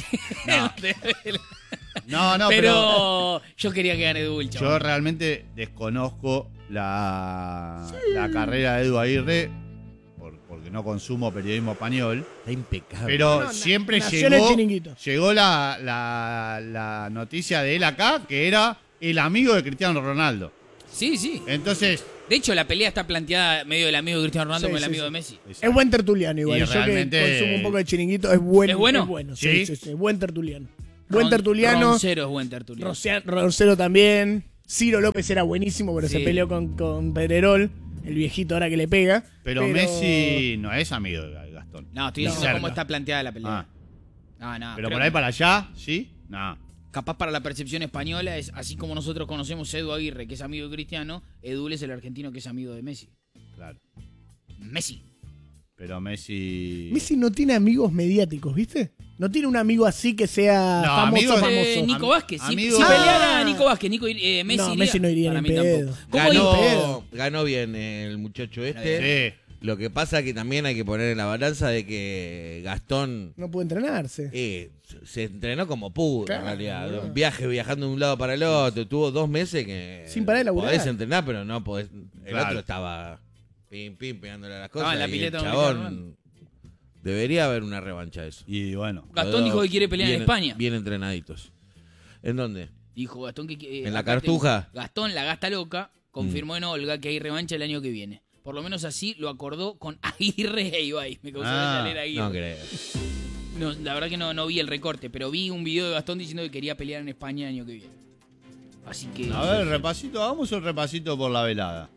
No, pero yo quería que gane Dulce. Yo realmente desconozco la carrera de Edu Aguirre, porque no consumo periodismo español, Está impecable. pero siempre nació en el Chiringuito. llegó la noticia de él acá, que era el amigo de Cristiano Ronaldo. Sí, sí. Entonces, De hecho, la pelea está planteada medio del amigo de Cristiano Ronaldo Sí, con el sí, amigo sí. de Messi. Es buen tertuliano igual. Y Yo realmente- que consumo un poco de Chiringuito, es bueno. ¿Es bueno? Sí, ¿Sí? sí, sí. Buen tertuliano. Buen tertuliano. Roncero es buen tertuliano. Roncero también. Ciro López era buenísimo, pero se Sí. peleó con Pedrerol, el viejito ahora que le pega. pero Messi no es amigo de Gastón. No, estoy No. diciendo Cerca. cómo está planteada la pelea. Ah, No, pero creo por ahí que para allá, ¿sí? No. capaz para la percepción española es así como nosotros conocemos a Edu Aguirre, que es amigo de Cristiano, Edul es el argentino que es amigo de Messi. Claro. Messi. Pero Messi. Messi no tiene amigos mediáticos, ¿viste? No tiene un amigo así que sea No, famoso, amigos- famoso. Nico Vázquez. Si amigo- peleara Ah. Nico Vázquez, Messi No, iría. Messi no iría Para ni mí en pedo. tampoco. ¿Cómo iría? Ganó bien el muchacho este. Sí. Lo que pasa que también hay que poner en la balanza de que Gastón No puede entrenarse. se entrenó como pudo, Claro, en realidad. boludo. Viajando de un lado para el otro. Tuvo 2 meses que Sin parar de laburar. podés entrenar, pero no podés. El Claro. otro estaba pim, pegándole a las Estaba cosas. en la y pileta el con chabón Cristiano debería haber una revancha de eso. Y bueno. Gastón dijo que quiere pelear en España. Bien entrenaditos. ¿En dónde? Dijo Gastón que... ¿En la acá Cartuja? Gastón, la gasta loca, confirmó en Olga que hay revancha el año que viene. Por lo menos así lo acordó con Aguirre e Ibai. Me causó Ah, leer Aguirre. No creo. No, la verdad que no vi el recorte, pero vi un video de Gastón diciendo que quería pelear en España el año que viene. Así que... A ver, repasito, hagamos un repasito por la velada.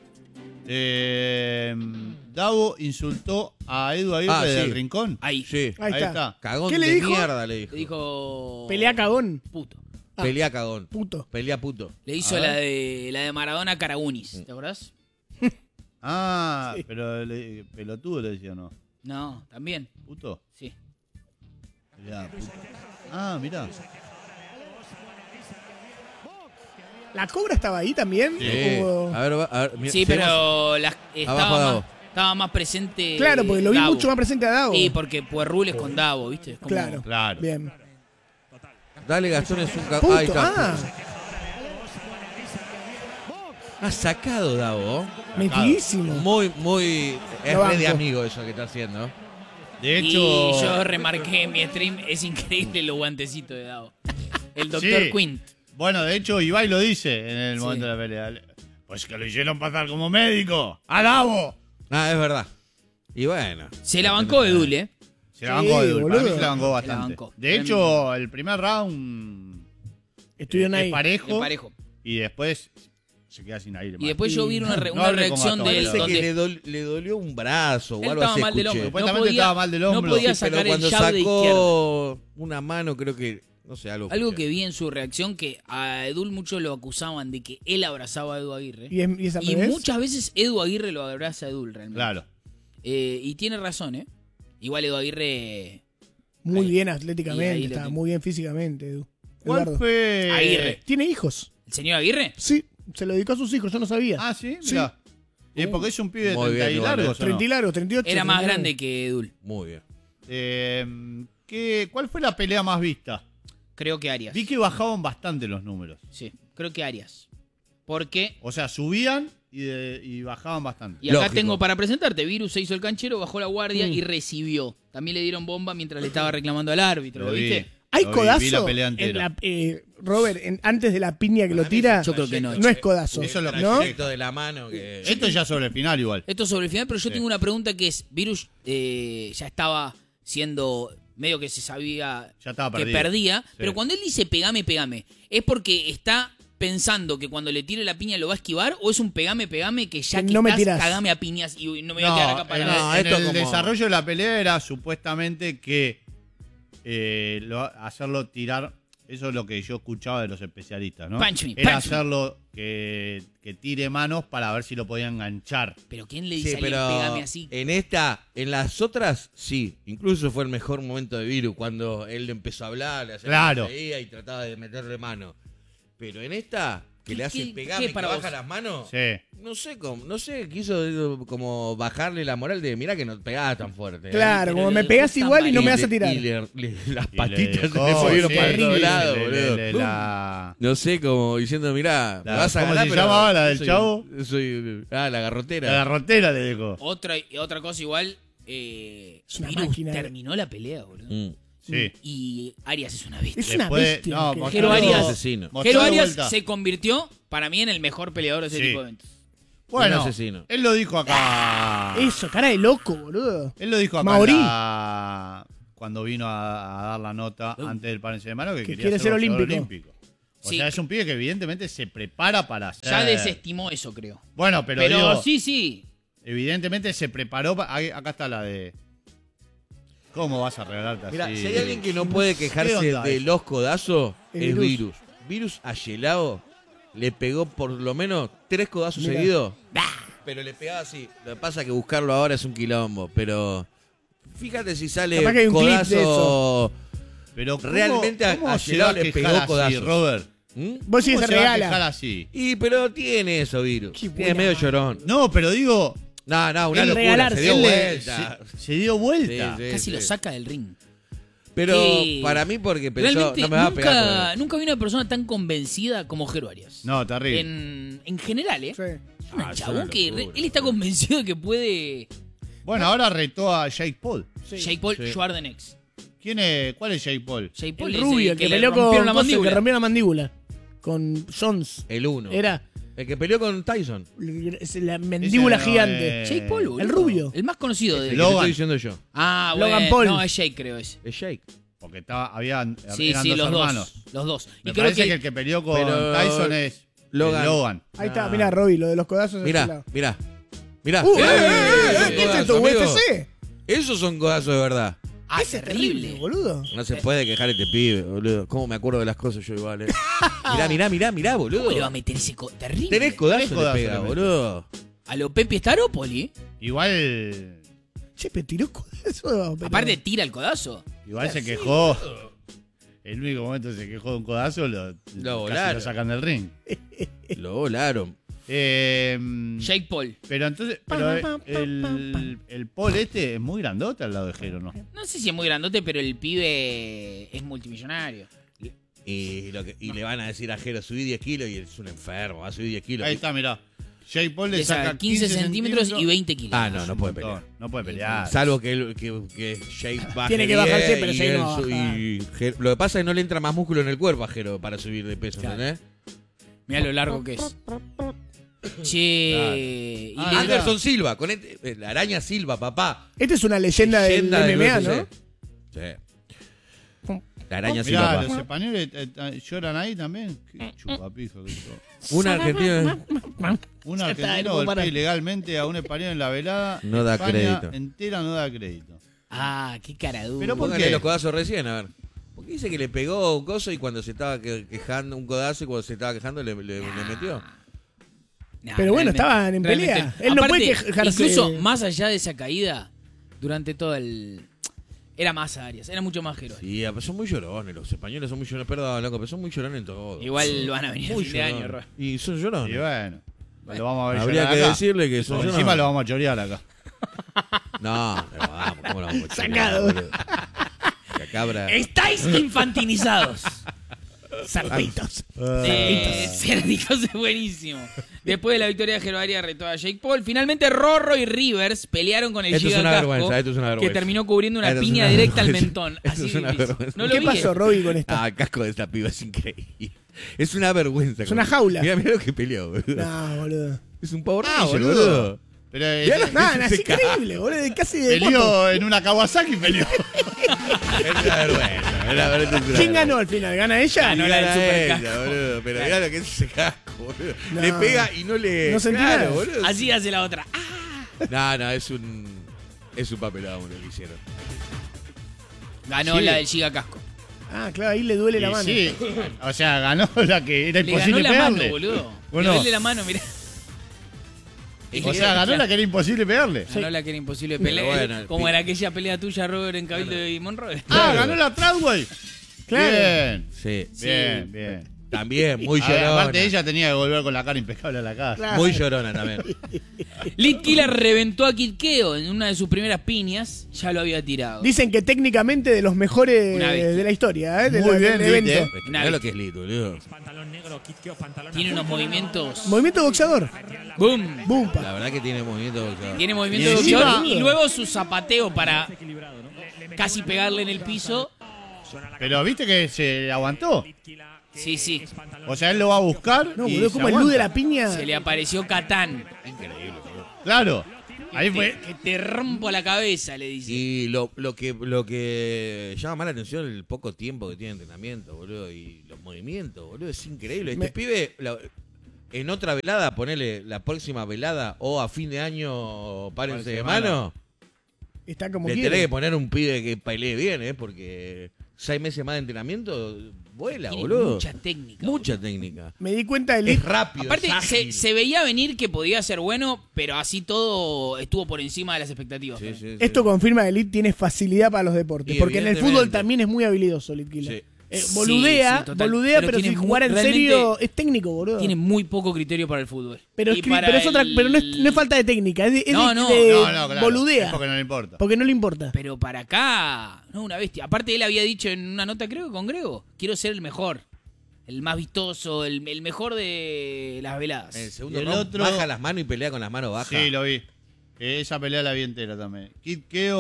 Davo insultó a Edu Aguirre Sí. del Rincón. Ahí. Sí. Ahí está. Cagón ¿Qué le de dijo? mierda le dijo. Le dijo... Pelea cagón. Puto. Pelea cagón. Puto. Pelea puto. Le hizo A la ver. de Maradona a Caragunis, ¿te acordás? Ah, Sí. pero pelotudo le decía, ¿no? No, también. ¿Puto? Sí. Mirá, puto. Ah, mirá. ¿La cobra estaba ahí también? Sí. O- A ver, mira, Sí, seguimos. pero Abajo, estaba, Davo. estaba más presente. Claro, porque lo vi Davo. mucho más presente a Davo. Sí, porque Puerrul es con Davo, ¿viste? Es como- Claro. Claro. Bien. Dale, Gastón es un Puto. cagón. Ahí está. Ah, Ha sacado Davo. metidísimo. Muy. Es Lo re de banco. amigo eso que está haciendo. De Y hecho. yo remarqué en mi stream, es increíble los guantecitos de Davo. El Dr. Sí. Quint. Bueno, de hecho, Ibai lo dice en el Sí. momento de la pelea. Pues que lo hicieron pasar como médico. ¡A Davo! Ah, es verdad. Y bueno. Se la bancó de Dule. Se la Sí, bancó Edu. Para mí boludo. se la bancó Se la bastante. bancó. De hecho, el primer round Estuvieron es ahí. parejo. Parejo. Y después se queda sin aire. Y después yo vi una, No una hable con reacción Gastón, de él pero- Parece que donde le dolió un brazo o él algo estaba así. mal del escuché. hombro. Supuestamente estaba mal del hombro. No podía Sí, pero sacar el cuando jab de izquierda. sacó una mano, creo que. No sé, algo. Algo escuché. que vi en su reacción, que a Edul muchos lo acusaban de que él abrazaba a Edu Aguirre. ¿Y es al Y revés? muchas veces Edu Aguirre lo abraza a Edul realmente. Claro. Y tiene razón, ¿eh? Igual Edu Aguirre... Muy Ahí. bien Y ahí atléticamente, lo estaba tiene. muy bien físicamente, Edu. ¿Cuál Eduardo. fue? Aguirre. ¿Tiene hijos? ¿El señor Aguirre? Sí, se lo dedicó a sus hijos, yo no sabía. Ah, sí, Sí. mirá. Porque es un pibe de Muy 30 bien, y igual, largos. ¿o no? 30 y largo, 38. Era más 39. grande que Edul. Muy bien. ¿Cuál fue la pelea más vista? Creo que Arias. Vi que bajaban bastante los números. Sí, creo que Arias. Porque... O sea, subían y bajaban bastante. Y acá Lógico. tengo para presentarte. Virus se hizo el canchero, bajó la guardia y recibió. También le dieron bomba mientras le estaba reclamando al árbitro. ¿Lo vi. viste? ¿Hay Lo vi, codazo? vi la pelea en entera. Robert, antes de la piña que lo tira, Yo creo que no. no es codazo. Eso es lo que ¿no? Trayecto de la mano que. Esto ya sobre el final igual. Esto es sobre el final, pero yo tengo una pregunta que es, Virus ya estaba siendo medio que se sabía Ya estaba que perdido. perdía, Sí. pero cuando él dice pegame, ¿es porque está pensando que cuando le tire la piña lo va a esquivar o es un pegame que ya Que que no me estás, tirás. cagame a piñas y no me voy a quedar acá en, parado? No, en esto el como- desarrollo de la pelea era supuestamente que hacerlo tirar. Eso es lo que yo escuchaba de los especialistas, ¿no? Punch me, Era punch me. hacerlo que tire manos para ver si lo podía enganchar. Pero ¿quién le Sí, dice a alguien pero pegame así? en las otras, sí. Incluso fue el mejor momento de Viru cuando él empezó a hablar, le hacía Claro. que se veía y trataba de meterle mano. Pero en esta, que le hace pegarme, qué que para baja vos? las manos. Sí. No sé, quiso como bajarle la moral de mirá que no pegás tan fuerte. Claro, Pero como le me pegás gustan igual y no me vas a le- tirar. Y las Y patitas se dejó, le movieron sí, para todos sí, lados, le- boludo. le- la- No sé, como diciendo, mirá, me La- vas a ¿cómo ganar, se pero llamaba la yo del soy- chavo? la garrotera. La garrotera le dejó. Otra cosa igual. una Virus máquina. terminó la pelea, boludo. Sí. Y Arias es una bestia. Es una Después- bestia. no, que- mostró- Jero Arias- asesino. mostró Jero de Arias vuelta. se convirtió, para mí, en el mejor peleador de ese Sí. tipo de eventos. Bueno, Un asesino. él lo dijo acá. Eso, cara de loco, boludo. Él lo dijo acá Maorí. cuando vino a dar la nota antes del Parense de Mano que quería quiere ser boxeador olímpico. O Sí. sea, es un pibe que evidentemente se prepara para ser. Ya desestimó eso, creo. Bueno, pero, Pero digo, sí. evidentemente se preparó. Acá está la de. ¿Cómo vas a regalarte así? Mira, si hay alguien que no puede ¿Qué quejarse onda de eso? los codazos, El es Virus. Virus. Virus a Yelao le pegó por lo menos 3 codazos Mirá. seguidos. Pero le pegaba así. Lo que pasa es que buscarlo ahora es un quilombo. Pero fíjate si sale Capaz que hay un clip de codazo. eso. Pero ¿cómo- Realmente cómo a se Gerard va a le quejar pegó así, codazos. Robert? ¿Mm? Vos sí que ¿Cómo se se va a quejar regala. así? Y pero tiene eso, Virus. Qué Tiene buena medio madre. llorón. No, pero digo. No, una El locura. regalarse. Se dio él le- vuelta. se dio vuelta. Sí, sí. Casi lo saca del ring. Pero Sí. para mí porque pensó, Realmente no me va a pegar. por- nunca vi una persona tan convencida como Jero Arias. No, terrible. En general, ¿eh? Sí. Es un Ah, es chabón una que locura, él está convencido de que puede. Bueno, ahora retó a Jake Paul. Jake Paul Sí. Schwarzenegger. ¿Quién es? ¿Cuál es Jake Paul? Jake Paul El es rubio, el que le peleó con rompieron la coso, mandíbula. que rompió la mandíbula. Con Jones. El 1. Era El que peleó con Tyson. es la mandíbula Ese no gigante. es- Jake Paul, boludo. El rubio. El más conocido de El que Logan. te estoy diciendo yo. Ah, Logan bueno. Paul. No, es Jake, creo ese. Es Jake. Porque habían Sí, eran sí, dos los hermanos. dos. Los dos. Me Y creo parece que, que el que peleó con Pero- Tyson es Logan. Logan. Ahí está, Ah. mirá, Robbie, lo de los codazos. de ese Mirá, lado. mirá. Mirá. ¿Qué es Codazos, esto, amigo. UFC? Esos son codazos de verdad. Ah, Ese es terrible. boludo. No se puede quejar este pibe, boludo. ¿Cómo me acuerdo de las cosas yo igual, Mirá, boludo. ¿Cómo le va a meter ese terrible? Tenés codazos Tenés codazos le pega, le mete. boludo. A lo Pepe Staropoli. Igual Che, pero tiró codazo. pero- Aparte, tira el codazo. se quejó. El único momento que se quejó de un codazo casi volaron. lo sacan del ring. Lo volaron. Jake Paul. Pero entonces, el Paul este es muy grandote al lado de Jero, ¿no? No sé si es muy grandote, pero el pibe es multimillonario. Y le van a decir a Jero, subí 10 kilos y es un enfermo, va a subir 10 kilos. Ahí está, mirá. Jake Paul le Le saca saca 15 centímetros y 20 kilos. Ah, no puede pelear. No puede pelear. Salvo que Jake baje Tiene que bajarse, 10 pero y Jake él no va a bajar. lo que pasa es que no le entra más músculo en el cuerpo a Jero para subir de peso, Claro. ¿entendés? Mirá lo largo que es. Che. Ah, y- Anderson Silva, con la araña Silva, papá. Este es una leyenda del Leyenda del MMA, UFC. ¿no? Sí. La araña Silva, Mirá, papá. los españoles lloran ahí también. Qué chupapijo que sos. Un argentino. Un Ya está, argentino no puedo parar. golpea ilegalmente a un español en la velada. No da España crédito. entera no da crédito. Ah, qué cara dura. Pero ¿por Póngale qué? los codazos recién, a ver. Porque dice que le pegó un coso y cuando se estaba quejando, un codazo y cuando se estaba quejando le metió. Nah, Pero bueno, realmente- estaban en pelea. realmente- Él no aparte, puede quejarse. Incluso más allá de esa caída, durante todo el. Era más Arias, era mucho más Jero. Sí, pero son muy llorones, los españoles son muy llorones, perdón, loco, pero son muy llorones en todo. Igual van a venir a Muy fin de año, llorones. Ro. Y son llorones. Y bueno, lo vamos a ver Habría llorar que acá. decirle que son Por llorones. encima lo vamos a chorear acá. No, pero vamos, ¿cómo lo vamos a chorear, Sacado. boludo? La cabra. Estáis infantilizados. Cerditos. Cerdicos es buenísimo. Después de la victoria de Jero Arias retó a Jake Paul. Finalmente Rorro y Rivers pelearon con el Esto es Giga una Casco, vergüenza, esto es una que vergüenza. terminó cubriendo una Esto es piña una directa al vergüenza. mentón. Esto Así es una difícil. vergüenza. No lo ¿Qué vi. pasó, Robbie, con esta? Ah, casco de esta piba es increíble. Es una vergüenza. Es una jaula. Mira lo que peleó, boludo. No, boludo. Es un Power Ah, Ranger, boludo. boludo. Pero No, es Se caga. increíble, boludo. Casi de moto. peleó en una Kawasaki, peleó. Es una vergüenza. Es una vergüenza. ¿Quién ganó al final? ¿Gana ella? Ganó la del Gana supercasco. ella, boludo. Pero mirá lo que es ese casco, boludo. No. Le pega y no le. No sentí claro, nada. boludo. Así hace la otra. No, es un. Es un papelado lo que hicieron. Ganó Sí. la del Giga Casco. Ah, claro, ahí le duele la Y mano. sí, o sea, ganó la que era Le ganó imposible la mano, pegarle. boludo. Bueno. Le duele la mano, mirá. O sea, ganó la que era imposible pegarle. Ganó la que era imposible Pero pelear. bueno, como era aquella pelea tuya, Robert, en Cabildo y Monroe. Ah, ganó la Tradway. Claro. Bien, Sí. bien, bien. También, muy A ver, llorona. aparte ella tenía que volver con la cara impecable a la casa. Claro. Muy llorona también. Litkila reventó a Kid Keo en una de sus primeras piñas, ya lo había tirado. Dicen que técnicamente de los mejores Una bestia. de la historia, Muy bien, del evento. Lit, Mirá lo que es Lit, boludo. Tiene unos movimientos. Movimiento boxeador. ¡Boom! Boom, pa. La verdad que tiene movimiento boxeador. Tiene movimiento Y de encima- boxeador y luego su zapateo para casi pegarle en el piso. Pero viste que se aguantó. Sí, sí. O sea, él lo va a buscar. No, y boludo, se como el luz de aguanta. la piña. Se le apareció Catán. Claro. Ahí fue. Que te rompo la cabeza, le dice. Y lo que llama más la atención es el poco tiempo que tiene de entrenamiento, boludo. Y los movimientos, boludo, es increíble. Este pibe, en otra velada, ponele la próxima velada o a fin de año, párense de mano. Está como Le quiere. tenés que poner un pibe que bailee bien, porque 6 meses más de entrenamiento, vuela, Tiene boludo. mucha técnica. Mucha técnica. Me di cuenta del Es rápido, Aparte, es ágil. se veía venir que podía ser bueno, pero así todo estuvo por encima de las expectativas. Sí, sí, sí. Esto confirma que Lit tiene facilidad para los deportes. Y Porque en el evidentemente. fútbol también es muy habilidoso, Litkila. Sí. Boludea, Sí, sí, total. boludea, Pero pero tiene si jugar en realmente- serio es técnico, boludo. Tiene muy poco criterio para el fútbol. Pero, Y es, para pero es otra, el- pero no es falta de técnica, es de, No, de no. Claro. boludea. Es porque no le importa. Porque no le importa. Pero para acá, no, una bestia. Aparte, él había dicho en una nota, creo que con Grego, quiero ser el mejor. El más vistoso, el mejor de las veladas. En el segundo Y el round otro- baja las manos y pelea con las manos bajas. Sí, lo vi. Esa pelea la vi entera también. Kid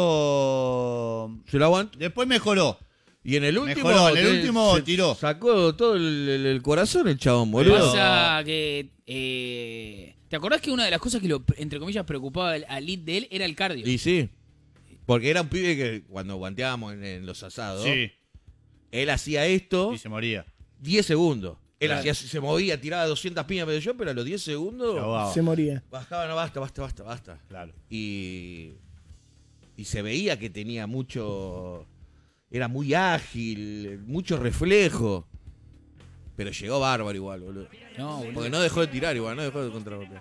Keo. Se lo aguantó. Después mejoró. Y en el último, Mejoró, en el último se tiró. Sacó todo el corazón el chabón, boludo. Pasa que. ¿Te acordás que una de las cosas que lo, entre comillas, preocupaba al lead de él era el cardio? Y sí. Porque era un pibe que cuando guanteábamos en los asados, Sí. él hacía esto Y se moría. 10 segundos. Él Claro. hacía, se movía, tiraba 200 piñas medio yo, pero a los 10 Se segundos ahogaba. Se moría. bajaba, no, basta. Claro. Y se veía que tenía mucho, era muy ágil, mucho reflejo. Pero llegó bárbaro igual, boludo. No, boludo. Porque no dejó de tirar igual, no dejó de contragolpear.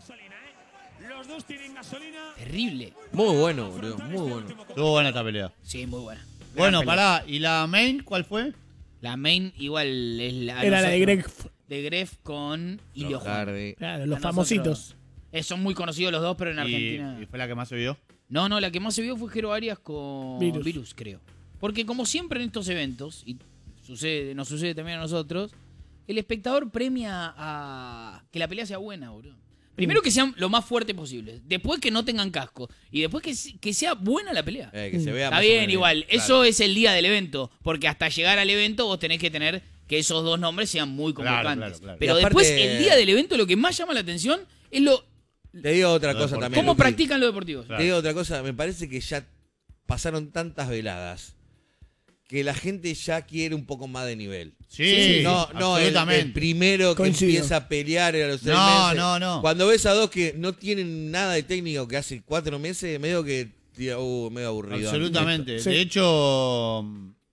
Terrible. Muy bueno, boludo, muy bueno. Estuvo buena esta pelea. Sí, muy buena. Bueno, Gran pelea. pará. ¿Y la main cuál fue? La main igual es la. Era la de Greg. De Gref con Ilio Juan. Hardy. Claro, los A famositos. nosotros. Son muy conocidos los dos, pero en Argentina. ¿Y fue la que más se vio? No, la que más se vio fue Jero Arias con Virus. Virus, creo. Porque como siempre en estos eventos, y nos sucede también a nosotros, el espectador premia a que la pelea sea buena, boludo. Primero que sean lo más fuerte posible, después que no tengan casco, y después que sea buena la pelea. Que se vea Está más o bien, menos igual. claro. Eso es el día del evento, porque hasta llegar al evento vos tenés que tener que esos dos nombres sean muy Claro, convocantes. claro. Pero Y aparte- después, el día del evento, lo que más llama la atención es Te digo otra Lo cosa deportivo. también. cómo Luqui. practican los deportivos. Claro. Te digo otra cosa, me parece que ya pasaron tantas veladas que la gente ya quiere un poco más de nivel. Sí, No, el absolutamente. primero que Coincido. empieza a pelear a los 6 No, meses. no. Cuando ves a dos que no tienen nada de técnico que hace 4 meses, medio que medio aburrido. Absolutamente. Sí. De hecho,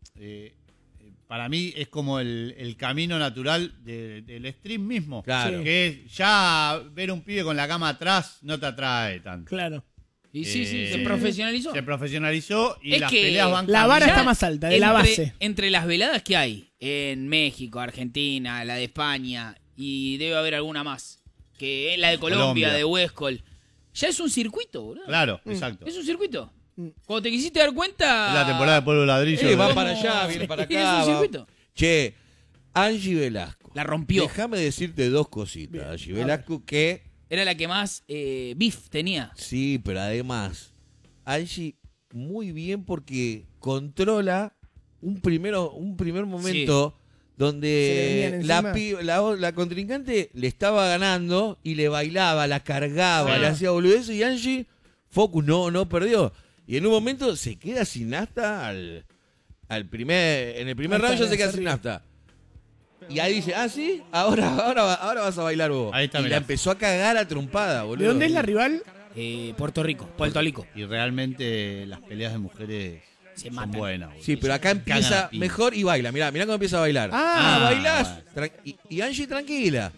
para mí es como el camino natural del stream mismo. Claro. Que es ya ver un pibe con la cama atrás no te atrae tanto. Claro. Y sí, se Eh, profesionalizó. Se profesionalizó y Es las que peleas van la vara cambiando. está más alta, de la base. Entre las veladas que hay en México, Argentina, la de España y debe haber alguna más, que es la de Colombia. de Huescol, ya es un circuito, boludo. Claro, exacto. Es un circuito. Cuando te quisiste dar cuenta... Es la temporada de Polvo Ladrillo. Va de- para allá, viene para Es acá. un va. circuito. Che, Angie Velasco. La rompió. Déjame decirte dos cositas. Bien. Angie Velasco que Era la que más beef tenía. sí, pero además, Angie muy bien porque controla un primer momento Se le venían donde encima. la contrincante le estaba ganando y le bailaba, la cargaba, le hacía boludez y Angie, focus, no perdió. Y en un momento se queda sin nafta en el primer round ya se queda sin nafta. Y ahí dice, sí, ahora vas a bailar vos. Ahí está, y mirá. la empezó a cagar a trompada, boludo. ¿De dónde es la rival? Puerto Rico, Puerto Rico. Y realmente las peleas de mujeres Se son matan. buenas. boludo. Sí, pero acá Cagan empieza a piña. mejor y baila. Mirá cómo empieza a bailar. Bailás. Y Angie tranquila.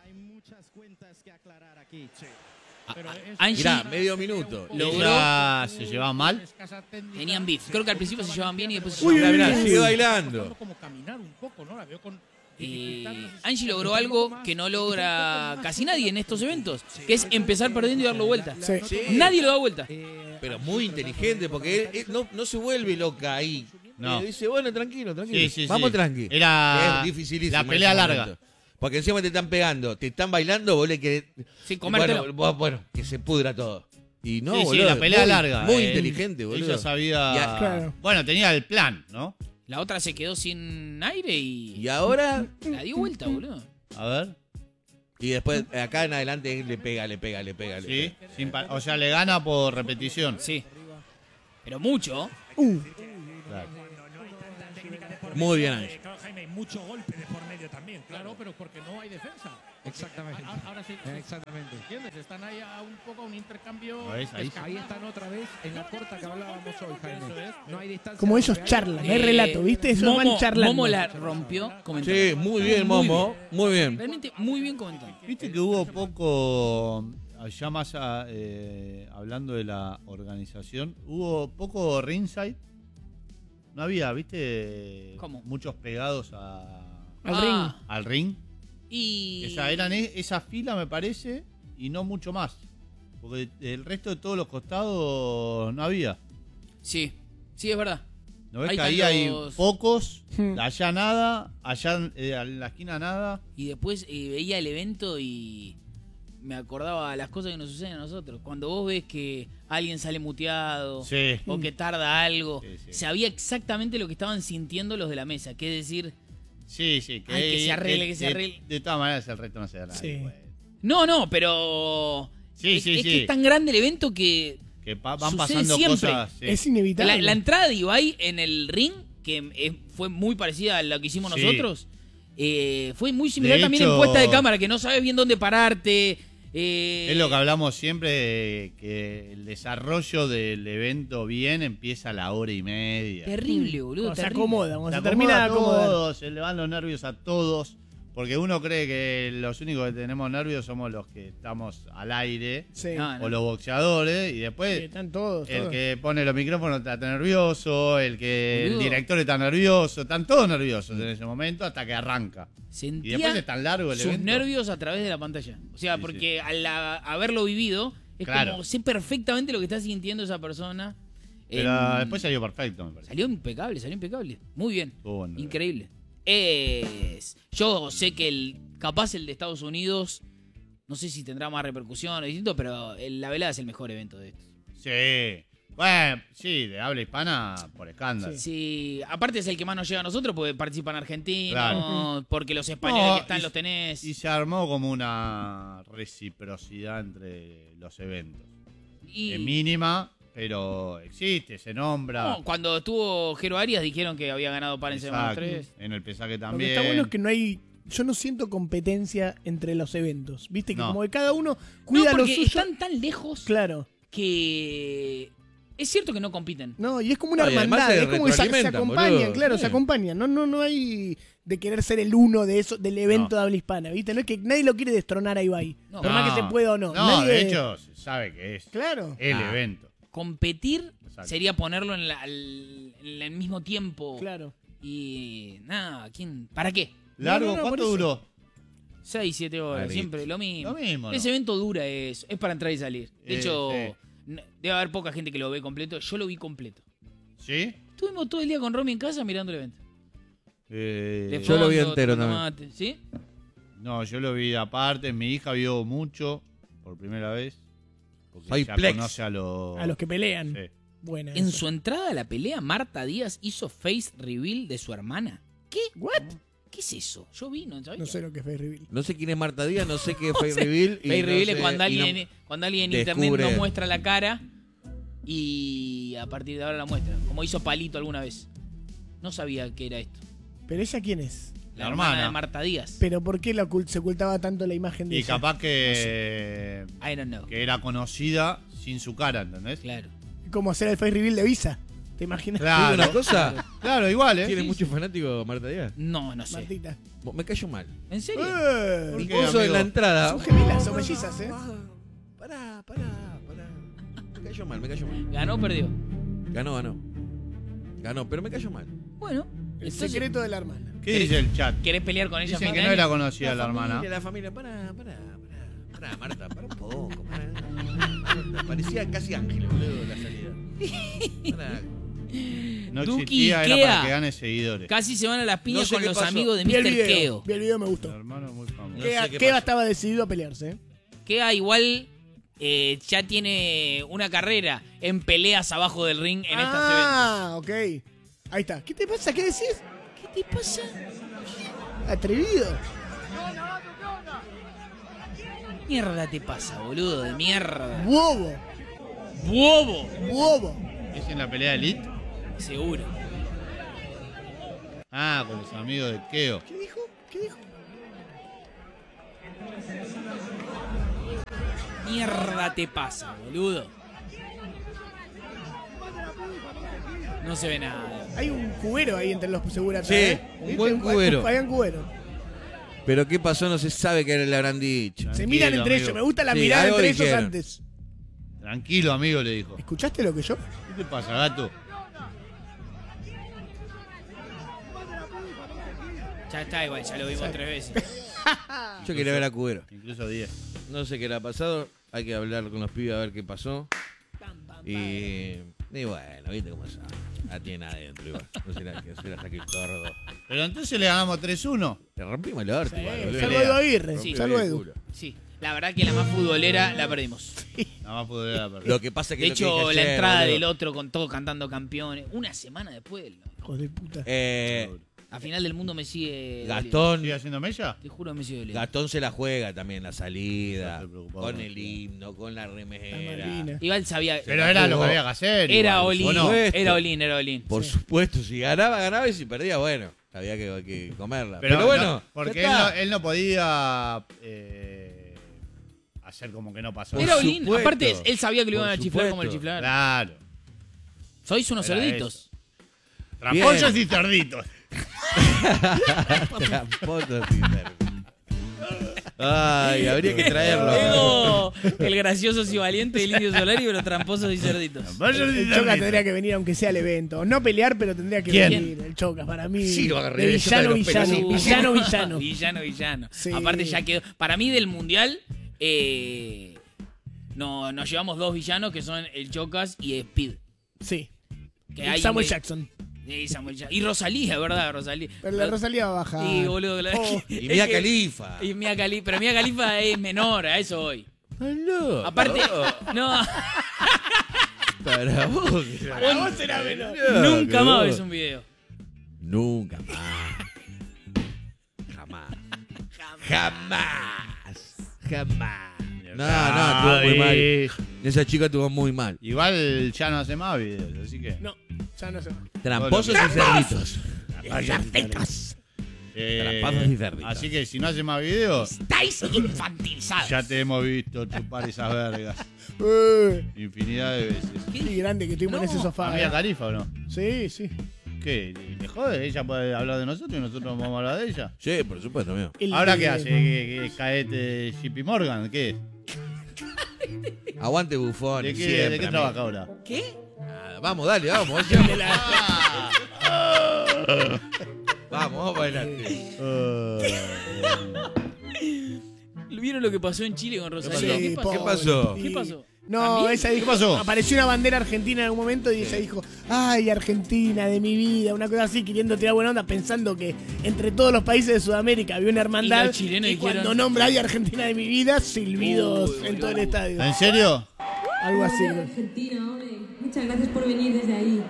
Angie Mirá, medio minuto. logró... Ella se llevaba mal. Tenían beef. Creo que al principio se llevaban bien y después se Uy, llevaban Mirá, uy, sigue bailando. como caminar un poco, ¿no? La veo con Angie logró algo que no logra casi nadie en estos eventos, que es empezar perdiendo y darlo vuelta. Sí. Nadie lo da vuelta. Pero muy inteligente, porque él no se vuelve loca ahí. No. Dice, bueno, tranquilo. Sí. Vamos tranqui. Era Es dificilísimo. la pelea en ese larga. momento. Porque encima te están pegando, te están bailando, vos le querés... Sí, comértelo. Bueno, que se pudra todo. Y no, sí, boludo, la pelea muy, larga. Muy inteligente, boludo. Ella sabía... Claro. Bueno, tenía el plan, ¿no? La otra se quedó sin aire y Y ahora... la dio vuelta, boludo. A ver. Y después, acá en adelante, él le pega. Sí. O sea, le gana por repetición. Sí. Pero mucho. Claro. Muy bien, Angie. Claro, Jaime, hay mucho golpe de por medio también. Claro, pero porque no hay defensa. Exactamente. Ahora sí. Exactamente. ¿Entiendes? Están ahí a un poco a un intercambio. ¿Lo ves ahí? Ahí están otra vez en la corta que hablábamos hoy, Jaime. Eso es. No hay distancia. Como ellos real. charlan, no hay relato, ¿viste? Ellos van charlando. Momo la rompió comentando. Sí, muy bien, Momo. Muy bien. Realmente muy bien comentado. Viste que hubo poco, ya más hablando de la organización, hubo poco ringside. No había, viste, ¿Cómo? muchos pegados al ring. Y... O sea, eran esa fila, me parece, y no mucho más. Porque el resto de todos los costados no había. Sí, es verdad. ¿No ves Ahí que ahí están hay los- pocos, allá nada, allá en la esquina nada? Y después veía el evento y me acordaba las cosas que nos suceden a nosotros. Cuando vos ves que alguien sale muteado Sí. o que tarda algo, Sí. sabía exactamente lo que estaban sintiendo los de la mesa. Que es decir, Sí, Ay, que se arregle. De todas maneras, el resto no se da nada. Sí. no, pero Sí, es, sí, es sí. que es tan grande el evento que Que van Sucede pasando siempre. cosas. Sí. Es inevitable. la entrada de Ibai en el ring, que fue muy parecida a lo que hicimos Sí. nosotros, fue muy similar De también hecho- en puesta de cámara, que no sabes bien dónde pararte. Es lo que hablamos siempre, que el desarrollo del evento bien empieza a la hora y media. Terrible, boludo. Cuando se terrible. acomoda, cuando Se se termina de acomoda acomodar. todo, se le van los nervios a todos, porque uno cree que los únicos que tenemos nervios somos los que estamos al aire, Sí. No, o los boxeadores, y Sí, después están todos. el todos. que pone los micrófonos está nervioso, el Boludo. director está nervioso, están todos nerviosos en ese momento hasta que arranca. Y Sentía después es tan largo el sus evento. nervios a través de la pantalla. O sea, Sí, porque al haberlo vivido, es Claro. como sé perfectamente lo que está sintiendo esa persona. Pero después salió perfecto, me parece. Salió impecable. Muy bien. Estuvo bueno. Increíble. Yo sé que capaz el de Estados Unidos, no sé si tendrá más repercusión o distinto, pero la velada es el mejor evento de estos. Sí. Bueno, sí, de habla hispana por escándalo. Sí, aparte es el que más nos llega a nosotros porque participan argentinos, Claro. porque los españoles No, que están y- los tenés. Y se armó como una reciprocidad entre los eventos. Y- Es mínima, pero existe, se nombra. No, cuando estuvo Jero Arias dijeron que había ganado Par en Semana Exacto. 3. En el pesaje Lo que también. está bueno es que no hay. Yo no siento competencia entre los eventos. Viste que No. como que cada uno cuida No, lo porque suyo. están tan lejos Claro. que es cierto que no compiten. No, y es como una No, y además hermandad. se Es como que se retroalimentan, acompañan, boludo. claro, Sí. se acompañan. No hay de querer ser el uno de eso, del evento No. de habla hispana, ¿viste? No es que nadie lo quiere destronar a Ibai. No. Por más que se pueda o no. No, Nadie- de hecho, se sabe que es Claro. el evento. Competir Exacto. sería ponerlo en el mismo tiempo. Claro. Y nada, ¿para qué? ¿Largo? no, por ¿Cuánto eso. duró? 6, 7 horas, Larguito. siempre lo mismo. Lo mismo, ¿no? Ese evento dura es para entrar y salir. De hecho, sí. debe haber poca gente que lo ve completo. Yo lo vi completo. ¿Sí? Estuvimos todo el día con Romy en casa mirando el evento. De Yo lo vi fondo, entero tomando también. mate. ¿Sí? No, yo lo vi aparte. Mi hija vio mucho por primera vez. Porque Soy ya Plex. conoce a los... A los que pelean. Sí. Buena. En esa. su entrada a la pelea, Marta Díaz hizo face reveal de su hermana. ¿Qué? ¿What? ¿Qué es eso? Yo vi, no sabía. No sé lo que es Face Reveal. No sé quién es Marta Díaz, no sé qué es Face Reveal. y Face no reveal es sé- cuando y no- alguien en internet descubre- no muestra la cara y a partir de ahora la muestra. Como hizo Palito alguna vez. No sabía que era esto. ¿Pero ella quién es? La La hermana hermana. de Marta Díaz. ¿Pero por qué se ocultaba tanto la imagen de Y ella? capaz que, I don't know. que era conocida sin su cara, ¿entendés? Claro. Como hacer el Face Reveal de Visa. ¿Te imaginas? ¿Te digo Claro, una cosa? claro, igual, ¿eh? ¿Tiene Sí, muchos fanáticos Marta Díaz? No, no sé. Martita. Me cayó mal. ¿En serio? ¿Por qué, Incluso en amigo? la entrada. Son gemelas, son mellizas, ¿eh? Pará. Me cayó mal. ¿Ganó o perdió? Ganó, pero me cayó mal. Bueno. El entonces- secreto de la hermana. ¿Qué dice el chat? ¿Querés pelear con ella? Dicen que Fabián? no era conocida la hermana. La familia, pará, Marta, pará un poco, pará. Marta, parecía casi Ángel, boludo, la salida. Pará. No Duki, existía, era Kea. para que gane seguidores. Casi se van a las piñas No sé con qué los pasó. amigos de Vi el Mr. video. Keo. Vi el video, me El gustó. hermano muy famoso. No sé qué Kea pasó. estaba decidido a pelearse. Kea igual ya tiene una carrera en peleas abajo del ring en estos eventos. Ok. Ahí está. ¿Qué te pasa? ¿Qué decís? ¿Qué te pasa? Atrevido. Mierda te pasa, boludo, de mierda. Bobo. ¡Bobo! Bobo. ¿Es en la pelea de Elite? Seguro. Ah, con los amigos de Keo. ¿Qué dijo? ¿Qué dijo? Mierda te pasa, boludo. No se ve nada. Hay un cubero ahí entre los seguratas. Sí, un buen cubero. Hay un cubero. Pero qué pasó, no se sabe qué le habrán dicho. Se Tranquilo, miran entre amigo. ellos. Me gusta la Sí, mirada algo entre ellos dijeron. antes. Tranquilo, amigo, le dijo. ¿Escuchaste lo que yo? ¿Qué te pasa, gato? Ya está igual, ya lo vimos 3 veces. Yo quería ver a Cubero. Incluso 10. No sé qué le ha pasado. Hay que hablar con los pibes a ver qué pasó. Y bueno, viste cómo es. La tiene adentro igual. No se la saque el tordo. Pero entonces le ganamos 3-1. Le rompimos el orto igual, boludo. Salvo Edu Aguirre. Sí. Salvo el Edu. culo. Sí, la verdad que la más futbolera la perdimos. Nada más poder la perder. Lo que pasa es que De lo que hecho, dije la ayer, entrada boludo. del otro con todo cantando campeones. Una semana después, Hijos de puta. a final del mundo me sigue. Gastón, ¿Sigue haciendo mella? Te juro que me sigue doliendo. Gastón se la juega también, la salida, No estoy preocupado con con el eso. himno, con la La remera. Malvina. Igual sabía. Pero era lo que había que hacer. Era igual, Olin. ¿o no? Era Olin, era Olin. Por supuesto, si ganaba, ganaba y si perdía, bueno, había que comerla. Pero, Pero, bueno, no, porque ya está. él no podía hacer como que no pasó. Por Era Olin. supuesto. Aparte, él sabía que lo iban Por a chiflar como el supuesto. chiflar. Claro. Sois unos Era cerditos. Trampollos y cerditos. Tramposos y cerdos. Ay, habría que traerlo. Ego, el gracioso y valiente del Indio Solari, pero tramposos y cerditos. Trampollos y El Choca cerditos. tendría que venir aunque sea al evento. No pelear, pero tendría que ¿Quién? venir. El Choca, para mí. Sí, lo agarré de de Choca de villano, los villano. pelos. Villano, villano. Villano. Sí. Aparte ya quedó. Para mí del mundial, no, nos llevamos 2 villanos que son el Chocas y Speed. Sí. Que hay Samuel Jackson. Y Rosalía, ¿verdad? Rosalía. Pero la Rosalía va a bajar. Y boludo, Oh. Y Mia Khalifa. Y Mia Khalifa. Pero Mia Khalifa es menor, a eso voy. No, Aparte, no, para vos. Para vos será menor. nunca más no. ves un video. Nunca más. Jamás. No, estuvo muy mal. Esa chica estuvo muy mal. Igual ya no hace más videos, así que. No, ya no sé. Tramposos y cerditos. Trampados y cerditos. Así que si no hace más videos, Estáis infantilizados. ya te hemos visto chupar esas vergas infinidad de veces. Qué grande que estuvimos en ese sofá. ¿A Mia Khalifa o no? Sí, sí. ¿Qué? ¿Le jode? Ella puede hablar de nosotros y nosotros vamos a hablar de ella. Sí, por supuesto, mío. El ¿Ahora de- qué hace? ¿Qué caete JP Morgan? ¿Qué? Aguante Bufón. ¿De qué, siempre, ¿de qué amigo. trabaja ahora? ¿Qué? Ah, vamos, dale, vamos. Vamos para adelante. ¿Vieron lo que pasó en Chile con Rosalía? Sí, ¿Qué pasó? ¿Qué pasó? ¿Qué pasó? No, ¿También? ella dijo, ¿Qué pasó? apareció una bandera argentina en algún momento y ella dijo, ay, Argentina de mi vida, una cosa así, queriendo tirar buena onda, pensando que entre todos los países de Sudamérica había una hermandad. Y los chilenos dijeron- cuando nombra ay, Argentina de mi vida, silbidos Uy, en todo el estadio. ¿En serio? Algo así. Argentina, hombre. Muchas gracias por venir desde ahí.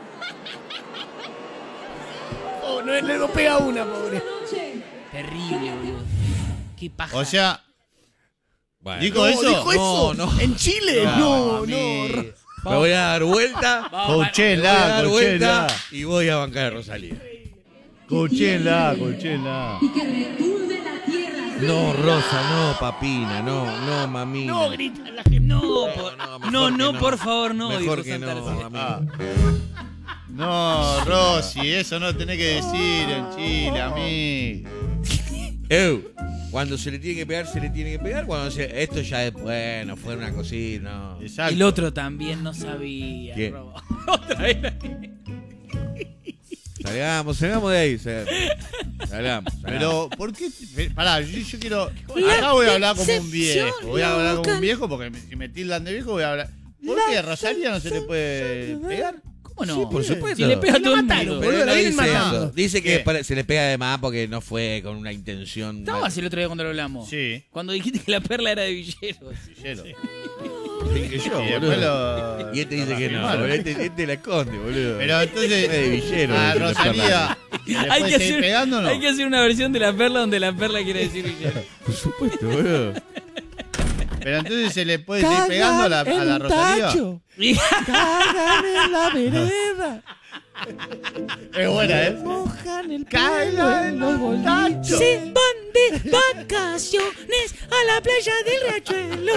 Oh, no le lo pega una, pobre. Noche. Terrible, boludo. Qué paja. O sea, Bueno. ¿dijo No, eso? dijo eso. No, no. ¿En Chile? No, no. Me voy a dar vuelta. Vamos, Me voy a Cochela, dar vuelta cochela. y voy a bancar a Rosalía. Cochela, cochela. Y que retumbe la tierra. No, Rosa, no, papina, no, mamina. No, grita la gente. No, mejor que por favor, no. Mejor dijo que no, Santa Ah. amigo. No, Rosy, eso no tenés que decir en Chile, amigo. Cuando se le tiene que pegar, se le tiene que pegar. Cuando esto ya es, bueno, fue una cosita, no. Exacto. El otro también no sabía. ¿Qué? Robo. Otra vez. Salgamos de ahí. Salamos. Pero, ¿por qué? Pará, yo quiero. Acá voy a hablar como un viejo. Voy a hablar como un viejo porque si me tildan de viejo voy a hablar. ¿Por qué a Rosalía no se le puede pegar? ¿Cómo no? Sí, por supuesto. Si le pega a todo el mataron, mundo. Pero boludo, no la vienen dice matando. eso. Dice ¿Qué? que se le pega de más porque no fue con una intención. Estabas el otro día cuando lo hablamos. Sí. Cuando dijiste que la perla era de Villeros. Villero. Dije yo, Y después boludo. lo. Y este dice lo que no, reafirmaron. boludo. Este la esconde, boludo. Pero entonces. Fue de Villero, A el de Rosalía. ¿Le Hay puede que, seguir hacer, pegando o no? hay que hacer una versión de la perla donde la perla quiere decir Villeros. Por supuesto, boludo. Pero entonces se le puede seguir pegando a la Rosalía. Cagan en la vereda. Es buena, ¿eh? Mojan el Caiga en los tachos. Se van de vacaciones a la playa del Riachuelo.